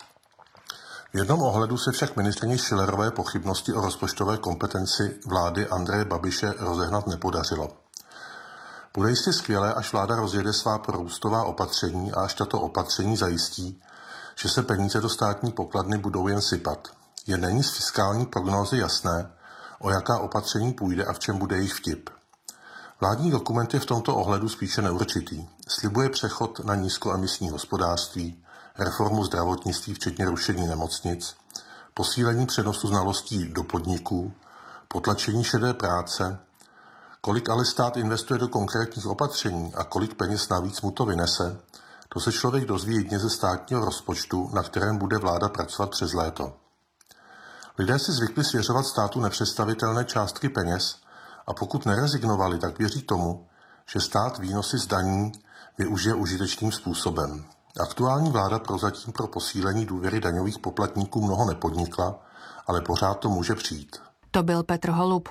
V jednom ohledu se však ministryni Schillerové pochybnosti o rozpočtové kompetenci vlády Andreje Babiše rozehnat nepodařilo. Bude jistě skvělé, až vláda rozjede svá prorůstová opatření a až tato opatření zajistí, že se peníze do státní pokladny budou jen sypat. Jen není z fiskální prognózy jasné, o jaká opatření půjde a v čem bude jejich vtip. Vládní dokument je v tomto ohledu spíše neurčitý. Slibuje přechod na nízkoemisní hospodářství, reformu zdravotnictví včetně rušení nemocnic, posílení přenosu znalostí do podniků, potlačení šedé práce. Kolik ale stát investuje do konkrétních opatření a kolik peněz navíc mu to vynese, to se člověk dozví jedině ze státního rozpočtu, na kterém bude vláda pracovat přes léto. Lidé si zvykli svěřovat státu nepředstavitelné částky peněz a pokud nerezignovali, tak věří tomu, že stát výnosy z daní využije užitečným způsobem. Aktuální vláda prozatím pro posílení důvěry daňových poplatníků mnoho nepodnikla, ale pořád to může přijít. To byl Petr Holub.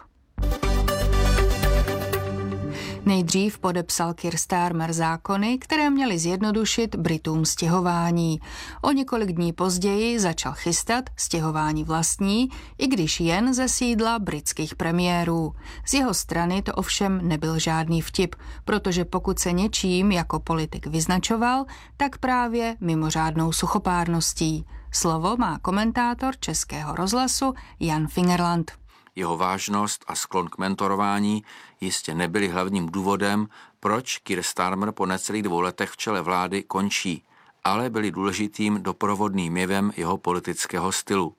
Nejdřív podepsal Keir Starmer zákony, které měly zjednodušit Britům stěhování. O několik dní později začal chystat stěhování vlastní, i když jen ze sídla britských premiérů. Z jeho strany to ovšem nebyl žádný vtip, protože pokud se něčím jako politik vyznačoval, tak právě mimořádnou suchopárností. Slovo má komentátor Českého rozhlasu Jan Fingerland. Jeho vážnost a sklon k mentorování jistě nebyly hlavním důvodem, proč Keir Starmer po necelých dvou letech v čele vlády končí, ale byly důležitým doprovodným jevem jeho politického stylu.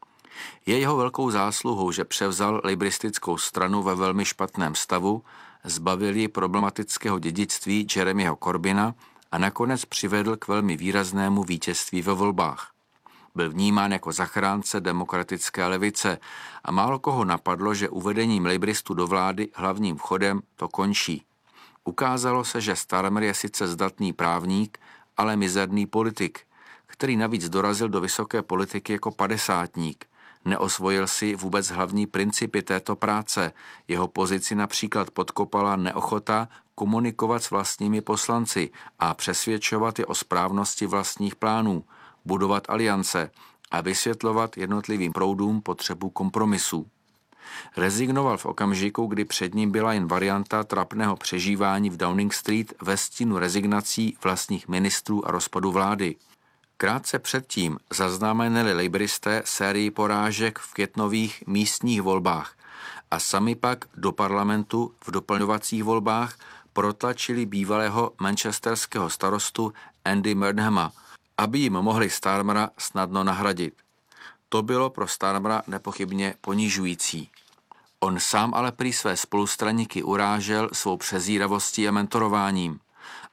Je jeho velkou zásluhou, že převzal labouristickou stranu ve velmi špatném stavu, zbavil ji problematického dědictví Jeremyho Corbyna a nakonec přivedl k velmi výraznému vítězství ve volbách. Byl vnímán jako zachránce demokratické levice a málo koho napadlo, že uvedením labouristů do vlády hlavním vchodem to končí. Ukázalo se, že Starmer je sice zdatný právník, ale mizerný politik, který navíc dorazil do vysoké politiky jako padesátník. Neosvojil si vůbec hlavní principy této práce. Jeho pozici například podkopala neochota komunikovat s vlastními poslanci a přesvědčovat je o správnosti vlastních plánů, budovat aliance a vysvětlovat jednotlivým proudům potřebu kompromisů. Rezignoval v okamžiku, kdy před ním byla jen varianta trapného přežívání v Downing Street ve stínu rezignací vlastních ministrů a rozpadu vlády. Krátce předtím zaznamenali labouristé sérii porážek v květnových místních volbách a sami pak do parlamentu v doplňovacích volbách protlačili bývalého manchesterského starostu Andy Murnhama, aby jim mohli Starmera snadno nahradit. To bylo pro Starmera nepochybně ponižující. On sám ale prý své spolustraníky urážel svou přezíravostí a mentorováním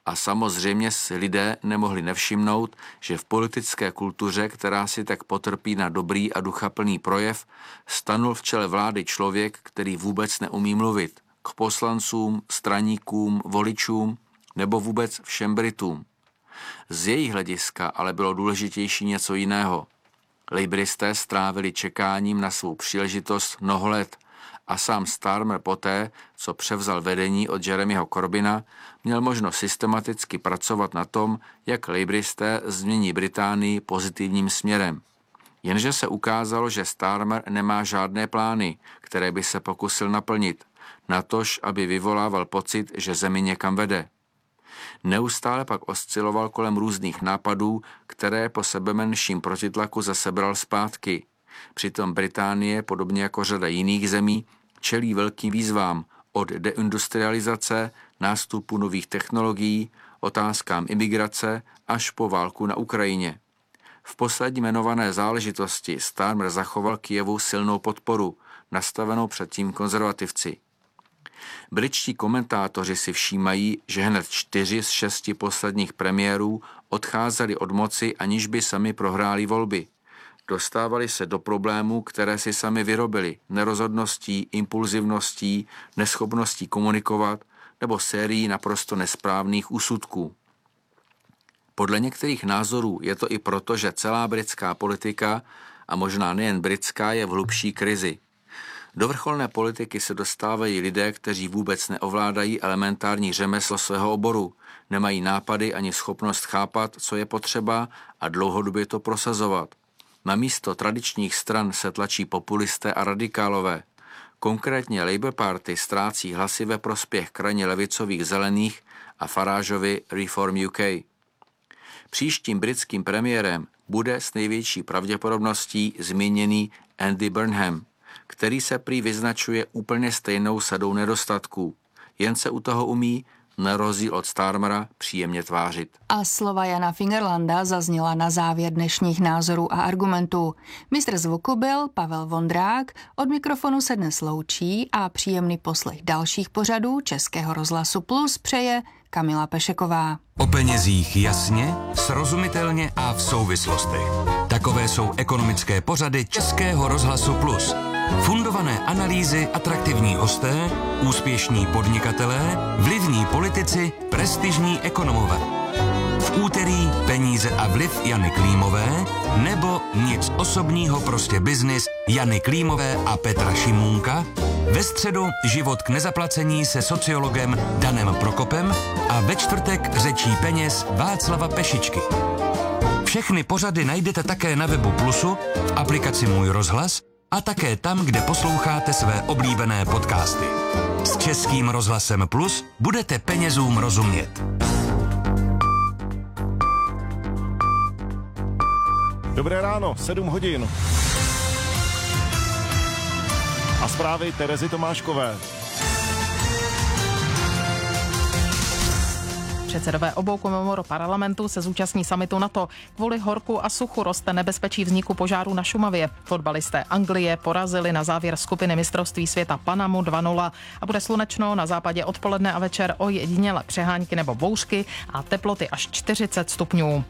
A samozřejmě si lidé nemohli nevšimnout, že v politické kultuře, která si tak potrpí na dobrý a duchaplný projev, stanul v čele vlády člověk, který vůbec neumí mluvit k poslancům, straníkům, voličům nebo vůbec všem Britům. Z jejich hlediska ale bylo důležitější něco jiného. Laboristé strávili čekáním na svou příležitost mnoho let a sám Starmer poté, co převzal vedení od Jeremyho Corbyna, měl možnost systematicky pracovat na tom, jak laboristé změní Británii pozitivním směrem. Jenže se ukázalo, že Starmer nemá žádné plány, které by se pokusil naplnit, natož, aby vyvolával pocit, že zemi někam vede. Neustále pak osciloval kolem různých nápadů, které po sebemenším protitlaku zase bral zpátky. Přitom Británie, podobně jako řada jiných zemí, čelí velkým výzvám od deindustrializace, nástupu nových technologií, otázkám imigrace až po válku na Ukrajině. V poslední jmenované záležitosti Starmer zachoval Kyjevu silnou podporu, nastavenou předtím konzervativci. Britští komentátoři si všímají, že hned čtyři z šesti posledních premiérů odcházeli od moci, aniž by sami prohráli volby. Dostávali se do problémů, které si sami vyrobili, nerozhodností, impulzivností, neschopností komunikovat nebo sérií naprosto nesprávných úsudků. Podle některých názorů je to i proto, že celá britská politika, a možná nejen britská, je v hlubší krizi. Do vrcholné politiky se dostávají lidé, kteří vůbec neovládají elementární řemeslo svého oboru, nemají nápady ani schopnost chápat, co je potřeba a dlouhodobě to prosazovat. Na místo tradičních stran se tlačí populisté a radikálové. Konkrétně Labour Party ztrácí hlasy ve prospěch krajně levicových zelených a Farageovy Reform U K. Příštím britským premiérem bude s největší pravděpodobností zmíněný Andy Burnham, který se prý vyznačuje úplně stejnou sadou nedostatků. Jen se u toho umí, na rozdíl od Starmera, příjemně tvářit. A slova Jana Fingerlanda zazněla na závěr dnešních názorů a argumentů. Mistr zvuku byl Pavel Vondrák, od mikrofonu se dnes loučí a příjemný poslech dalších pořadů Českého rozhlasu Plus přeje Kamila Pešeková. O penězích jasně, srozumitelně a v souvislostech. Takové jsou ekonomické pořady Českého rozhlasu Plus. Fundované analýzy, atraktivní hosté, úspěšní podnikatelé, vlivní politici, prestižní ekonomové. V úterý Peníze a vliv Jany Klímové nebo Nic osobního, prostě biznis Jany Klímové a Petra Šimůnka. Ve středu Život k nezaplacení se sociologem Danem Prokopem a ve čtvrtek Řečí peněz Václava Pešičky. Všechny pořady najdete také na webu Plusu, v aplikaci Můj rozhlas a také tam, kde posloucháte své oblíbené podcasty. S Českým rozhlasem Plus budete penězům rozumět. Dobré ráno, sedm hodin. A zprávy Terezy Tomáškové. Předsedové obou komor parlamentu se zúčastní summitu NATO. Kvůli horku a suchu roste nebezpečí vzniku požáru na Šumavě. Fotbalisté Anglie porazili na závěr skupiny mistrovství světa Panamu dva nula a bude slunečno, na západě odpoledne a večer ojediněle přehánky nebo bouřky a teploty až čtyřicet stupňů.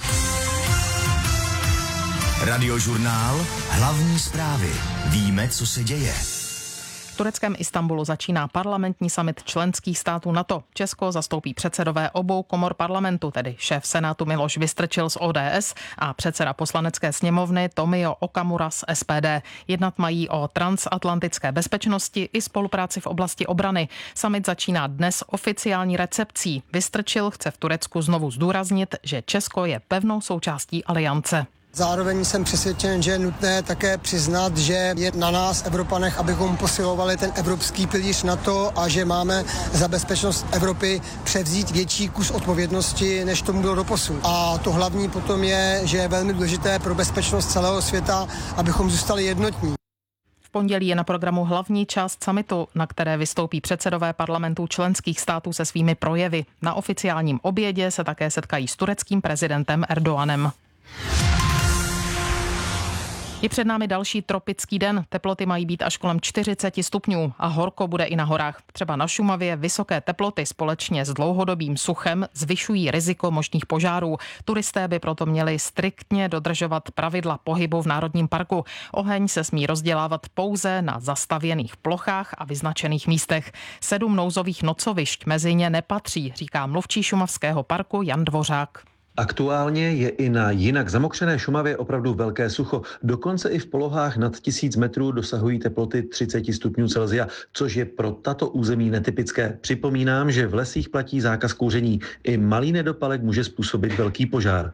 Radiožurnál Hlavní zprávy. Víme, co se děje. V tureckém Istanbulu začíná parlamentní summit členských států NATO. Česko zastoupí předsedové obou komor parlamentu, tedy šéf Senátu Miloš Vystrčil z O D S a předseda poslanecké sněmovny Tomio Okamura z S P D. Jednat mají o transatlantické bezpečnosti i spolupráci v oblasti obrany. Summit začíná dnes oficiální recepcí. Vystrčil chce v Turecku znovu zdůraznit, že Česko je pevnou součástí aliance. Zároveň jsem přesvědčen, že je nutné také přiznat, že je na nás, Evropanech, abychom posilovali ten evropský pilíř NATO a že máme za bezpečnost Evropy převzít větší kus odpovědnosti, než tomu bylo doposud. A to hlavní potom je, že je velmi důležité pro bezpečnost celého světa, abychom zůstali jednotní. V pondělí je na programu hlavní část summitu, na které vystoupí předsedové parlamentů členských států se svými projevy. Na oficiálním obědě se také setkají s tureckým prezidentem Erdoganem. Je před námi další tropický den. Teploty mají být až kolem čtyřicet stupňů a horko bude i na horách. Třeba na Šumavě vysoké teploty společně s dlouhodobým suchem zvyšují riziko možných požárů. Turisté by proto měli striktně dodržovat pravidla pohybu v národním parku. Oheň se smí rozdělávat pouze na zastavěných plochách a vyznačených místech. Sedm nouzových nocovišť mezi ně nepatří, říká mluvčí šumavského parku Jan Dvořák. Aktuálně je i na jinak zamokřené Šumavě opravdu velké sucho. Dokonce i v polohách nad tisíc metrů dosahují teploty třicet stupňů Celsia, což je pro tato území netypické. Připomínám, že v lesích platí zákaz kouření. I malý nedopalek může způsobit velký požár.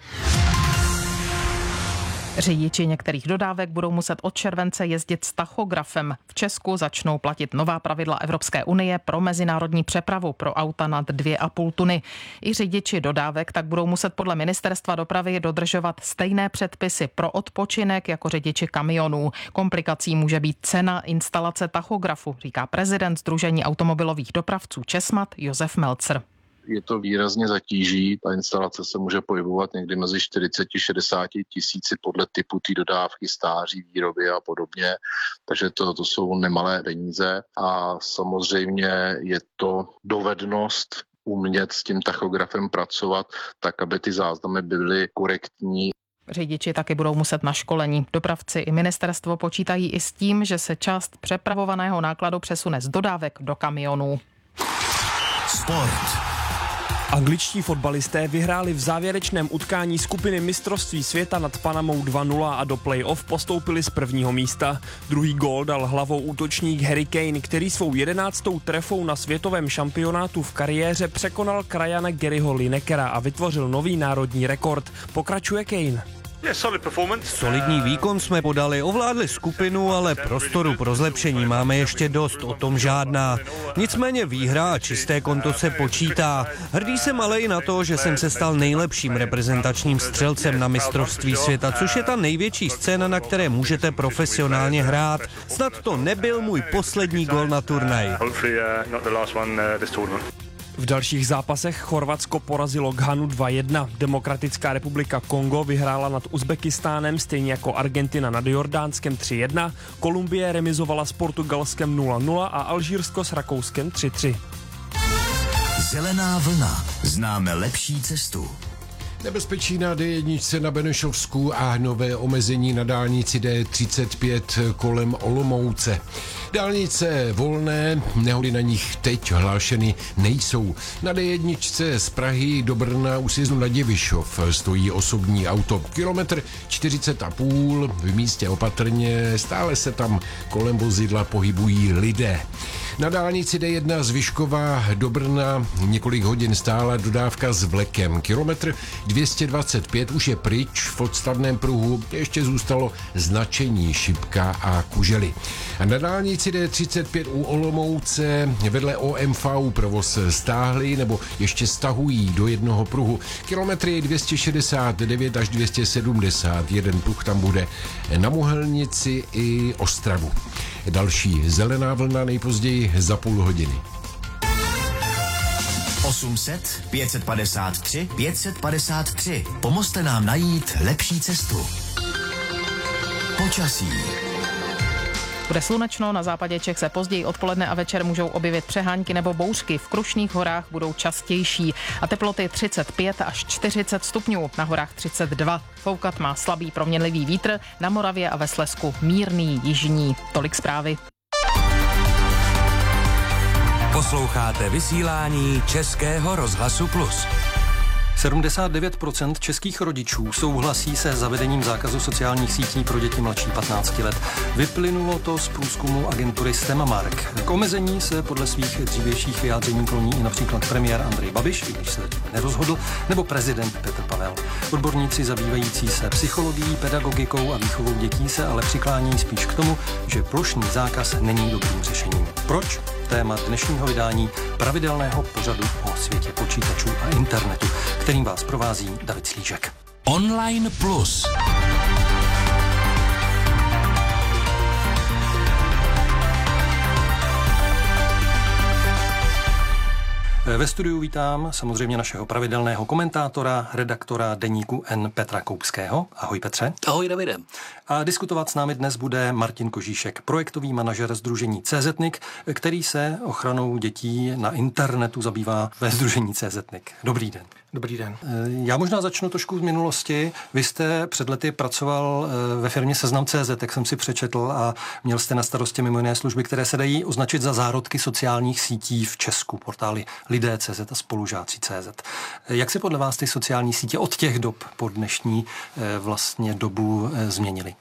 Řidiči některých dodávek budou muset od července jezdit s tachografem. V Česku začnou platit nová pravidla Evropské unie pro mezinárodní přepravu pro auta nad dvě a půl tuny. I řidiči dodávek tak budou muset podle Ministerstva dopravy dodržovat stejné předpisy pro odpočinek jako řidiči kamionů. Komplikací může být cena instalace tachografu, říká prezident Sdružení automobilových dopravců Česmat Josef Melcer. Je to výrazně zatíží, ta instalace se může pohybovat někdy mezi čtyřicet až šedesát tisíci podle typu té dodávky, stáří, výroby a podobně, takže to, to jsou nemalé peníze a samozřejmě je to dovednost umět s tím tachografem pracovat tak, aby ty záznamy byly korektní. Řidiči taky budou muset na školení. Dopravci i ministerstvo počítají i s tím, že se část přepravovaného nákladu přesune z dodávek do kamionů. Sport. Angličtí fotbalisté vyhráli v závěrečném utkání skupiny mistrovství světa nad Panamou dva nula a do play-off postoupili z prvního místa. Druhý gól dal hlavou útočník Harry Kane, který svou jedenáctou trefou na světovém šampionátu v kariéře překonal krajana Garyho Linekera a vytvořil nový národní rekord. Pokračuje Kane. Solidní výkon jsme podali, ovládli skupinu, ale prostoru pro zlepšení máme ještě dost, o tom žádná. Nicméně výhra a čisté konto se počítá. Hrdý jsem ale i na to, že jsem se stal nejlepším reprezentačním střelcem na mistrovství světa, což je ta největší scéna, na které můžete profesionálně hrát. Snad to nebyl můj poslední gól na turnaji. V dalších zápasech Chorvatsko porazilo Ghanu dva jedna, Demokratická republika Kongo vyhrála nad Uzbekistánem, stejně jako Argentina nad Jordánskem tři jedna, Kolumbie remizovala s Portugalskem nula nula a Alžírsko s Rakouskem tři tři. Zelená vlna. Známe lepší cestu. Nebezpečí na D jedna na Benešovsku a nové omezení na dálnici D třicet pět kolem Olomouce. Dálnice volné, nehody na nich teď hlášeny nejsou. Na D jedna z Prahy do Brna u sjezdu na Divišov stojí osobní auto. Kilometr čtyřicet a půl, v místě opatrně, stále se tam kolem vozidla pohybují lidé. Na dálnici D jedna z Vyškova do Brna několik hodin stála dodávka s vlekem. Kilometr dvě stě dvacet pět už je pryč, v odstavném pruhu ještě zůstalo značení Šipka a Kužely. A na dálnici D třicet pět u Olomouce vedle O M V provoz stáhli nebo ještě stahují do jednoho pruhu. Kilometry dvě stě šedesát devět až dvě stě sedmdesát. Jeden pruh tam bude na Mohelnici i Ostravu. Další zelená vlna nejpozději za půl hodiny. osm set, pět set padesát tři, pět set padesát tři. Pomozte nám najít lepší cestu. Počasí. Bude slunečno, na západě Čech se později odpoledne a večer můžou objevit přehánky nebo bouřky. V Krušných horách budou častější a teploty třicet pět až čtyřicet stupňů, na horách třicet dva. Foukat má slabý proměnlivý vítr, na Moravě a ve Slezsku mírný jižní. Tolik zprávy. Posloucháte vysílání Českého rozhlasu Plus. sedmdesát devět procent českých rodičů souhlasí se zavedením zákazu sociálních sítí pro děti mladší patnácti let. Vyplynulo to z průzkumu agentury Stemamark. K omezení se podle svých dřívějších vyjádření kloní i například premiér Andrej Babiš, i když se nerozhodl, nebo prezident Petr Pavel. Odborníci zabývající se psychologií, pedagogikou a výchovou dětí se ale přiklání spíš k tomu, že plošný zákaz není dobrým řešením. Proč? Téma dnešního vydání pravidelného pořadu o světě počítačů a internetu, kterým vás provází David Slížek. Online Plus. Ve studiu vítám samozřejmě našeho pravidelného komentátora, redaktora deníku N Petra Koupského. Ahoj Petře. Ahoj Davide. A diskutovat s námi dnes bude Martin Kožíšek, projektový manažer sdružení CZNIC, který se ochranou dětí na internetu zabývá ve sdružení CZNIC. Dobrý den. Dobrý den. Já možná začnu trošku z minulosti. Vy jste před lety pracoval ve firmě Seznam tečka cé zet, jak jsem si přečetl, a měl jste na starosti mimo jiné služby, které se dají označit za zárodky sociálních sítí v Česku, portály Lidé tečka cé zet a Spolužáci tečka cé zet. Jak se podle vás ty sociální sítě od těch dob po dnešní vlastně dobu změnily?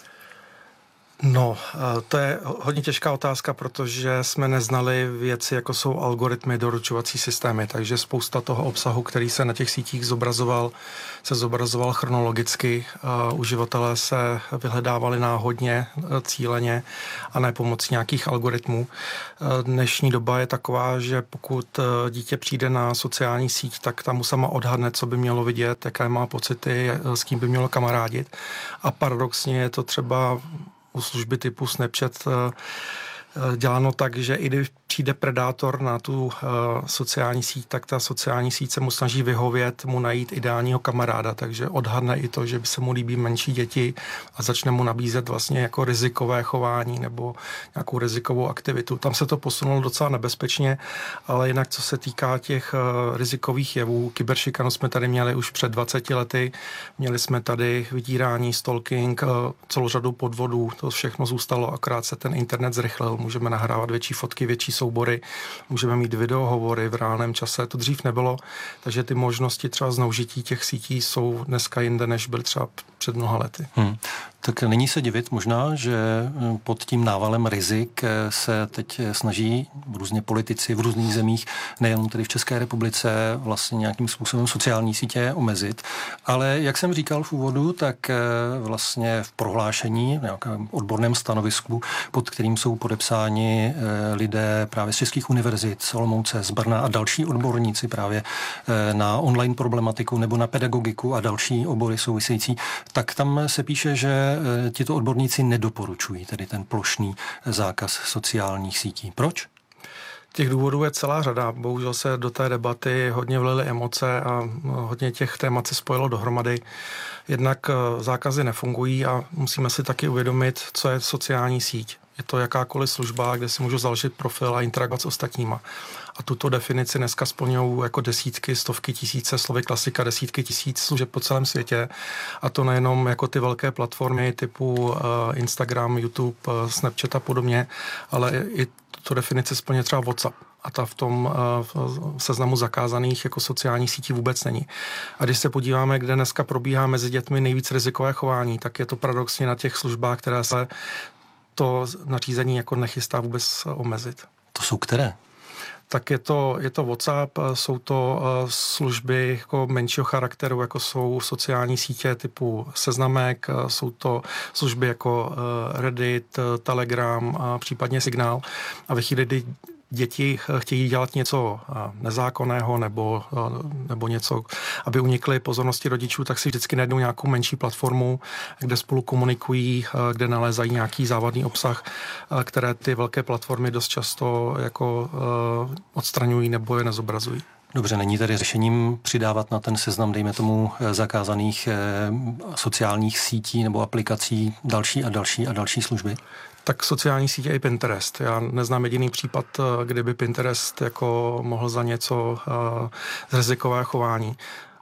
No, to je hodně těžká otázka, protože jsme neznali věci, jako jsou algoritmy, doručovací systémy, takže spousta toho obsahu, který se na těch sítích zobrazoval, se zobrazoval chronologicky. Uživatelé se vyhledávali náhodně, cíleně a ne pomocí nějakých algoritmů. Dnešní doba je taková, že pokud dítě přijde na sociální síť, tak tam mu sama odhadne, co by mělo vidět, jaké má pocity, s kým by mělo kamarádit. A paradoxně je to třeba u služby typu Snapchat děláno tak, že i když přijde predátor na tu uh, sociální síť, tak ta sociální síť se mu snaží vyhovět, mu najít ideálního kamaráda, takže odhadne i to, že by se mu líbí menší děti a začne mu nabízet vlastně jako rizikové chování nebo nějakou rizikovou aktivitu. Tam se to posunulo docela nebezpečně, ale jinak co se týká těch uh, rizikových jevů, kyberšikanu jsme tady měli už před dvaceti lety, měli jsme tady vydírání, stalking, uh, celou řadu podvodů, to všechno zůstalo, akorát se ten internet zrychlil, můžeme nahrávat větší fotky, větší soubory, můžeme mít videohovory v reálném čase, to dřív nebylo, takže ty možnosti třeba zneužití těch sítí jsou dneska jinde, než byly třeba před mnoha lety. Hmm. Tak není se divit možná, že pod tím návalem rizik se teď snaží různě politici v různých zemích, nejen tedy v České republice, vlastně nějakým způsobem sociální sítě omezit. Ale jak jsem říkal v úvodu, tak vlastně v prohlášení, v nějakém odborném stanovisku, pod kterým jsou podepsáni lidé právě z českých univerzit, z Olomouce, z Brna a další odborníci právě na online problematiku nebo na pedagogiku a další obory související, tak tam se píše, že tito odborníci nedoporučují tedy ten plošný zákaz sociálních sítí. Proč? Těch důvodů je celá řada. Bohužel se do té debaty hodně vlily emoce a hodně těch témat se spojilo dohromady. Jednak zákazy nefungují a musíme si taky uvědomit, co je sociální síť. Je to jakákoliv služba, kde si můžu založit profil a interagovat s ostatníma. A tuto definici dneska splňují jako desítky, stovky tisíce, slovy klasika, desítky tisíc služeb po celém světě. A to nejenom jako ty velké platformy typu uh, Instagram, YouTube, uh, Snapchat a podobně, ale i tuto definici splňuje třeba WhatsApp. A ta v tom uh, seznamu zakázaných jako sociálních sítí vůbec není. A když se podíváme, kde dneska probíhá mezi dětmi nejvíc rizikové chování, tak je to paradoxně na těch službách, které se to nařízení jako nechystá vůbec omezit. To jsou které? Tak je to, je to WhatsApp, jsou to služby jako menšího charakteru, jako jsou sociální sítě typu Seznamek, jsou to služby jako Reddit, Telegram a případně Signál. A ve chvíli, kdy děti chtějí dělat něco nezákonného nebo, nebo něco, aby unikly pozornosti rodičů, tak si vždycky najdou nějakou menší platformu, kde spolu komunikují, kde nalézají nějaký závadný obsah, které ty velké platformy dost často jako odstraňují nebo je nezobrazují. Dobře, není tady řešením přidávat na ten seznam, dejme tomu, zakázaných sociálních sítí nebo aplikací další a další a další služby? Tak sociální sítě i Pinterest. Já neznám jediný případ, kdyby Pinterest jako mohl za něco z rizikové chování.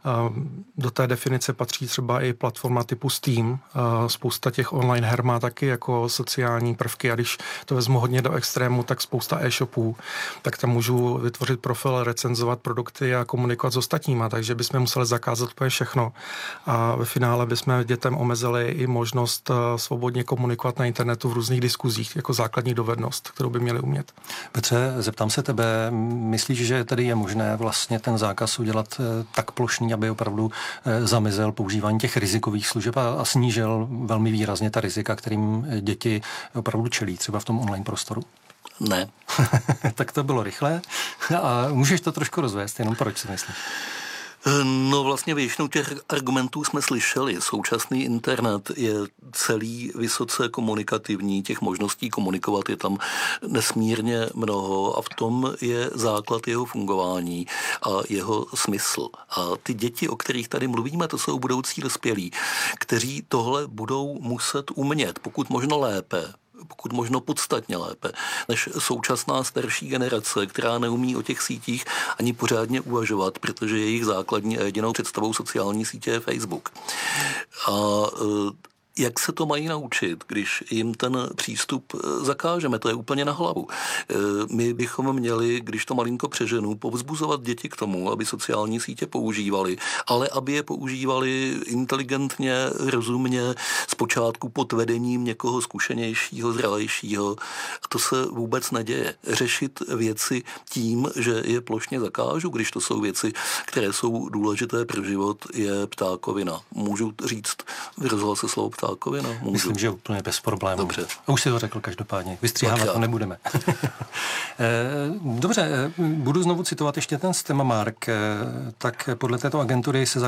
Do té definice patří třeba i platforma typu Steam. Spousta těch online her má taky jako sociální prvky a když to vezmu hodně do extrému, tak spousta e-shopů, tak tam můžu vytvořit profil, recenzovat produkty a komunikovat s ostatníma, takže bychom museli zakázat úplně všechno. A ve finále bychom dětem omezili i možnost svobodně komunikovat na internetu v různých diskuzích jako základní dovednost, kterou by měli umět. Petře, zeptám se tebe, myslíš, že tady je možné vlastně ten zákaz udělat tak plošný, aby opravdu zamezil používání těch rizikových služeb a, a snížil velmi výrazně ta rizika, kterým děti opravdu čelí, třeba v tom online prostoru? Ne. Tak to bylo rychlé. A můžeš to trošku rozvést, jenom proč si myslíš? No vlastně většinou těch argumentů jsme slyšeli. Současný internet je celý vysoce komunikativní, těch možností komunikovat je tam nesmírně mnoho a v tom je základ jeho fungování a jeho smysl. A ty děti, o kterých tady mluvíme, to jsou budoucí dospělí, kteří tohle budou muset umět, pokud možno lépe, pokud možno podstatně lépe, než současná starší generace, která neumí o těch sítích ani pořádně uvažovat, protože jejich základní a jedinou představou sociální sítě je Facebook. A jak se to mají naučit, když jim ten přístup zakážeme? To je úplně na hlavu. My bychom měli, když to malinko přeženu, povzbuzovat děti k tomu, aby sociální sítě používali, ale aby je používali inteligentně, rozumně, zpočátku pod vedením někoho zkušenějšího, zralejšího. A to se vůbec neděje. Řešit věci tím, že je plošně zakážu, když to jsou věci, které jsou důležité pro život, je ptákovina. Můžu říct v rozhlase slovo ptákovina? Můžu. Myslím, že úplně bez problémů. Dobře. A už si to řekl každopádně. Vystříhávat to nebudeme. Dobře, budu znovu citovat ještě ten Stemamark. Tak podle této agentury se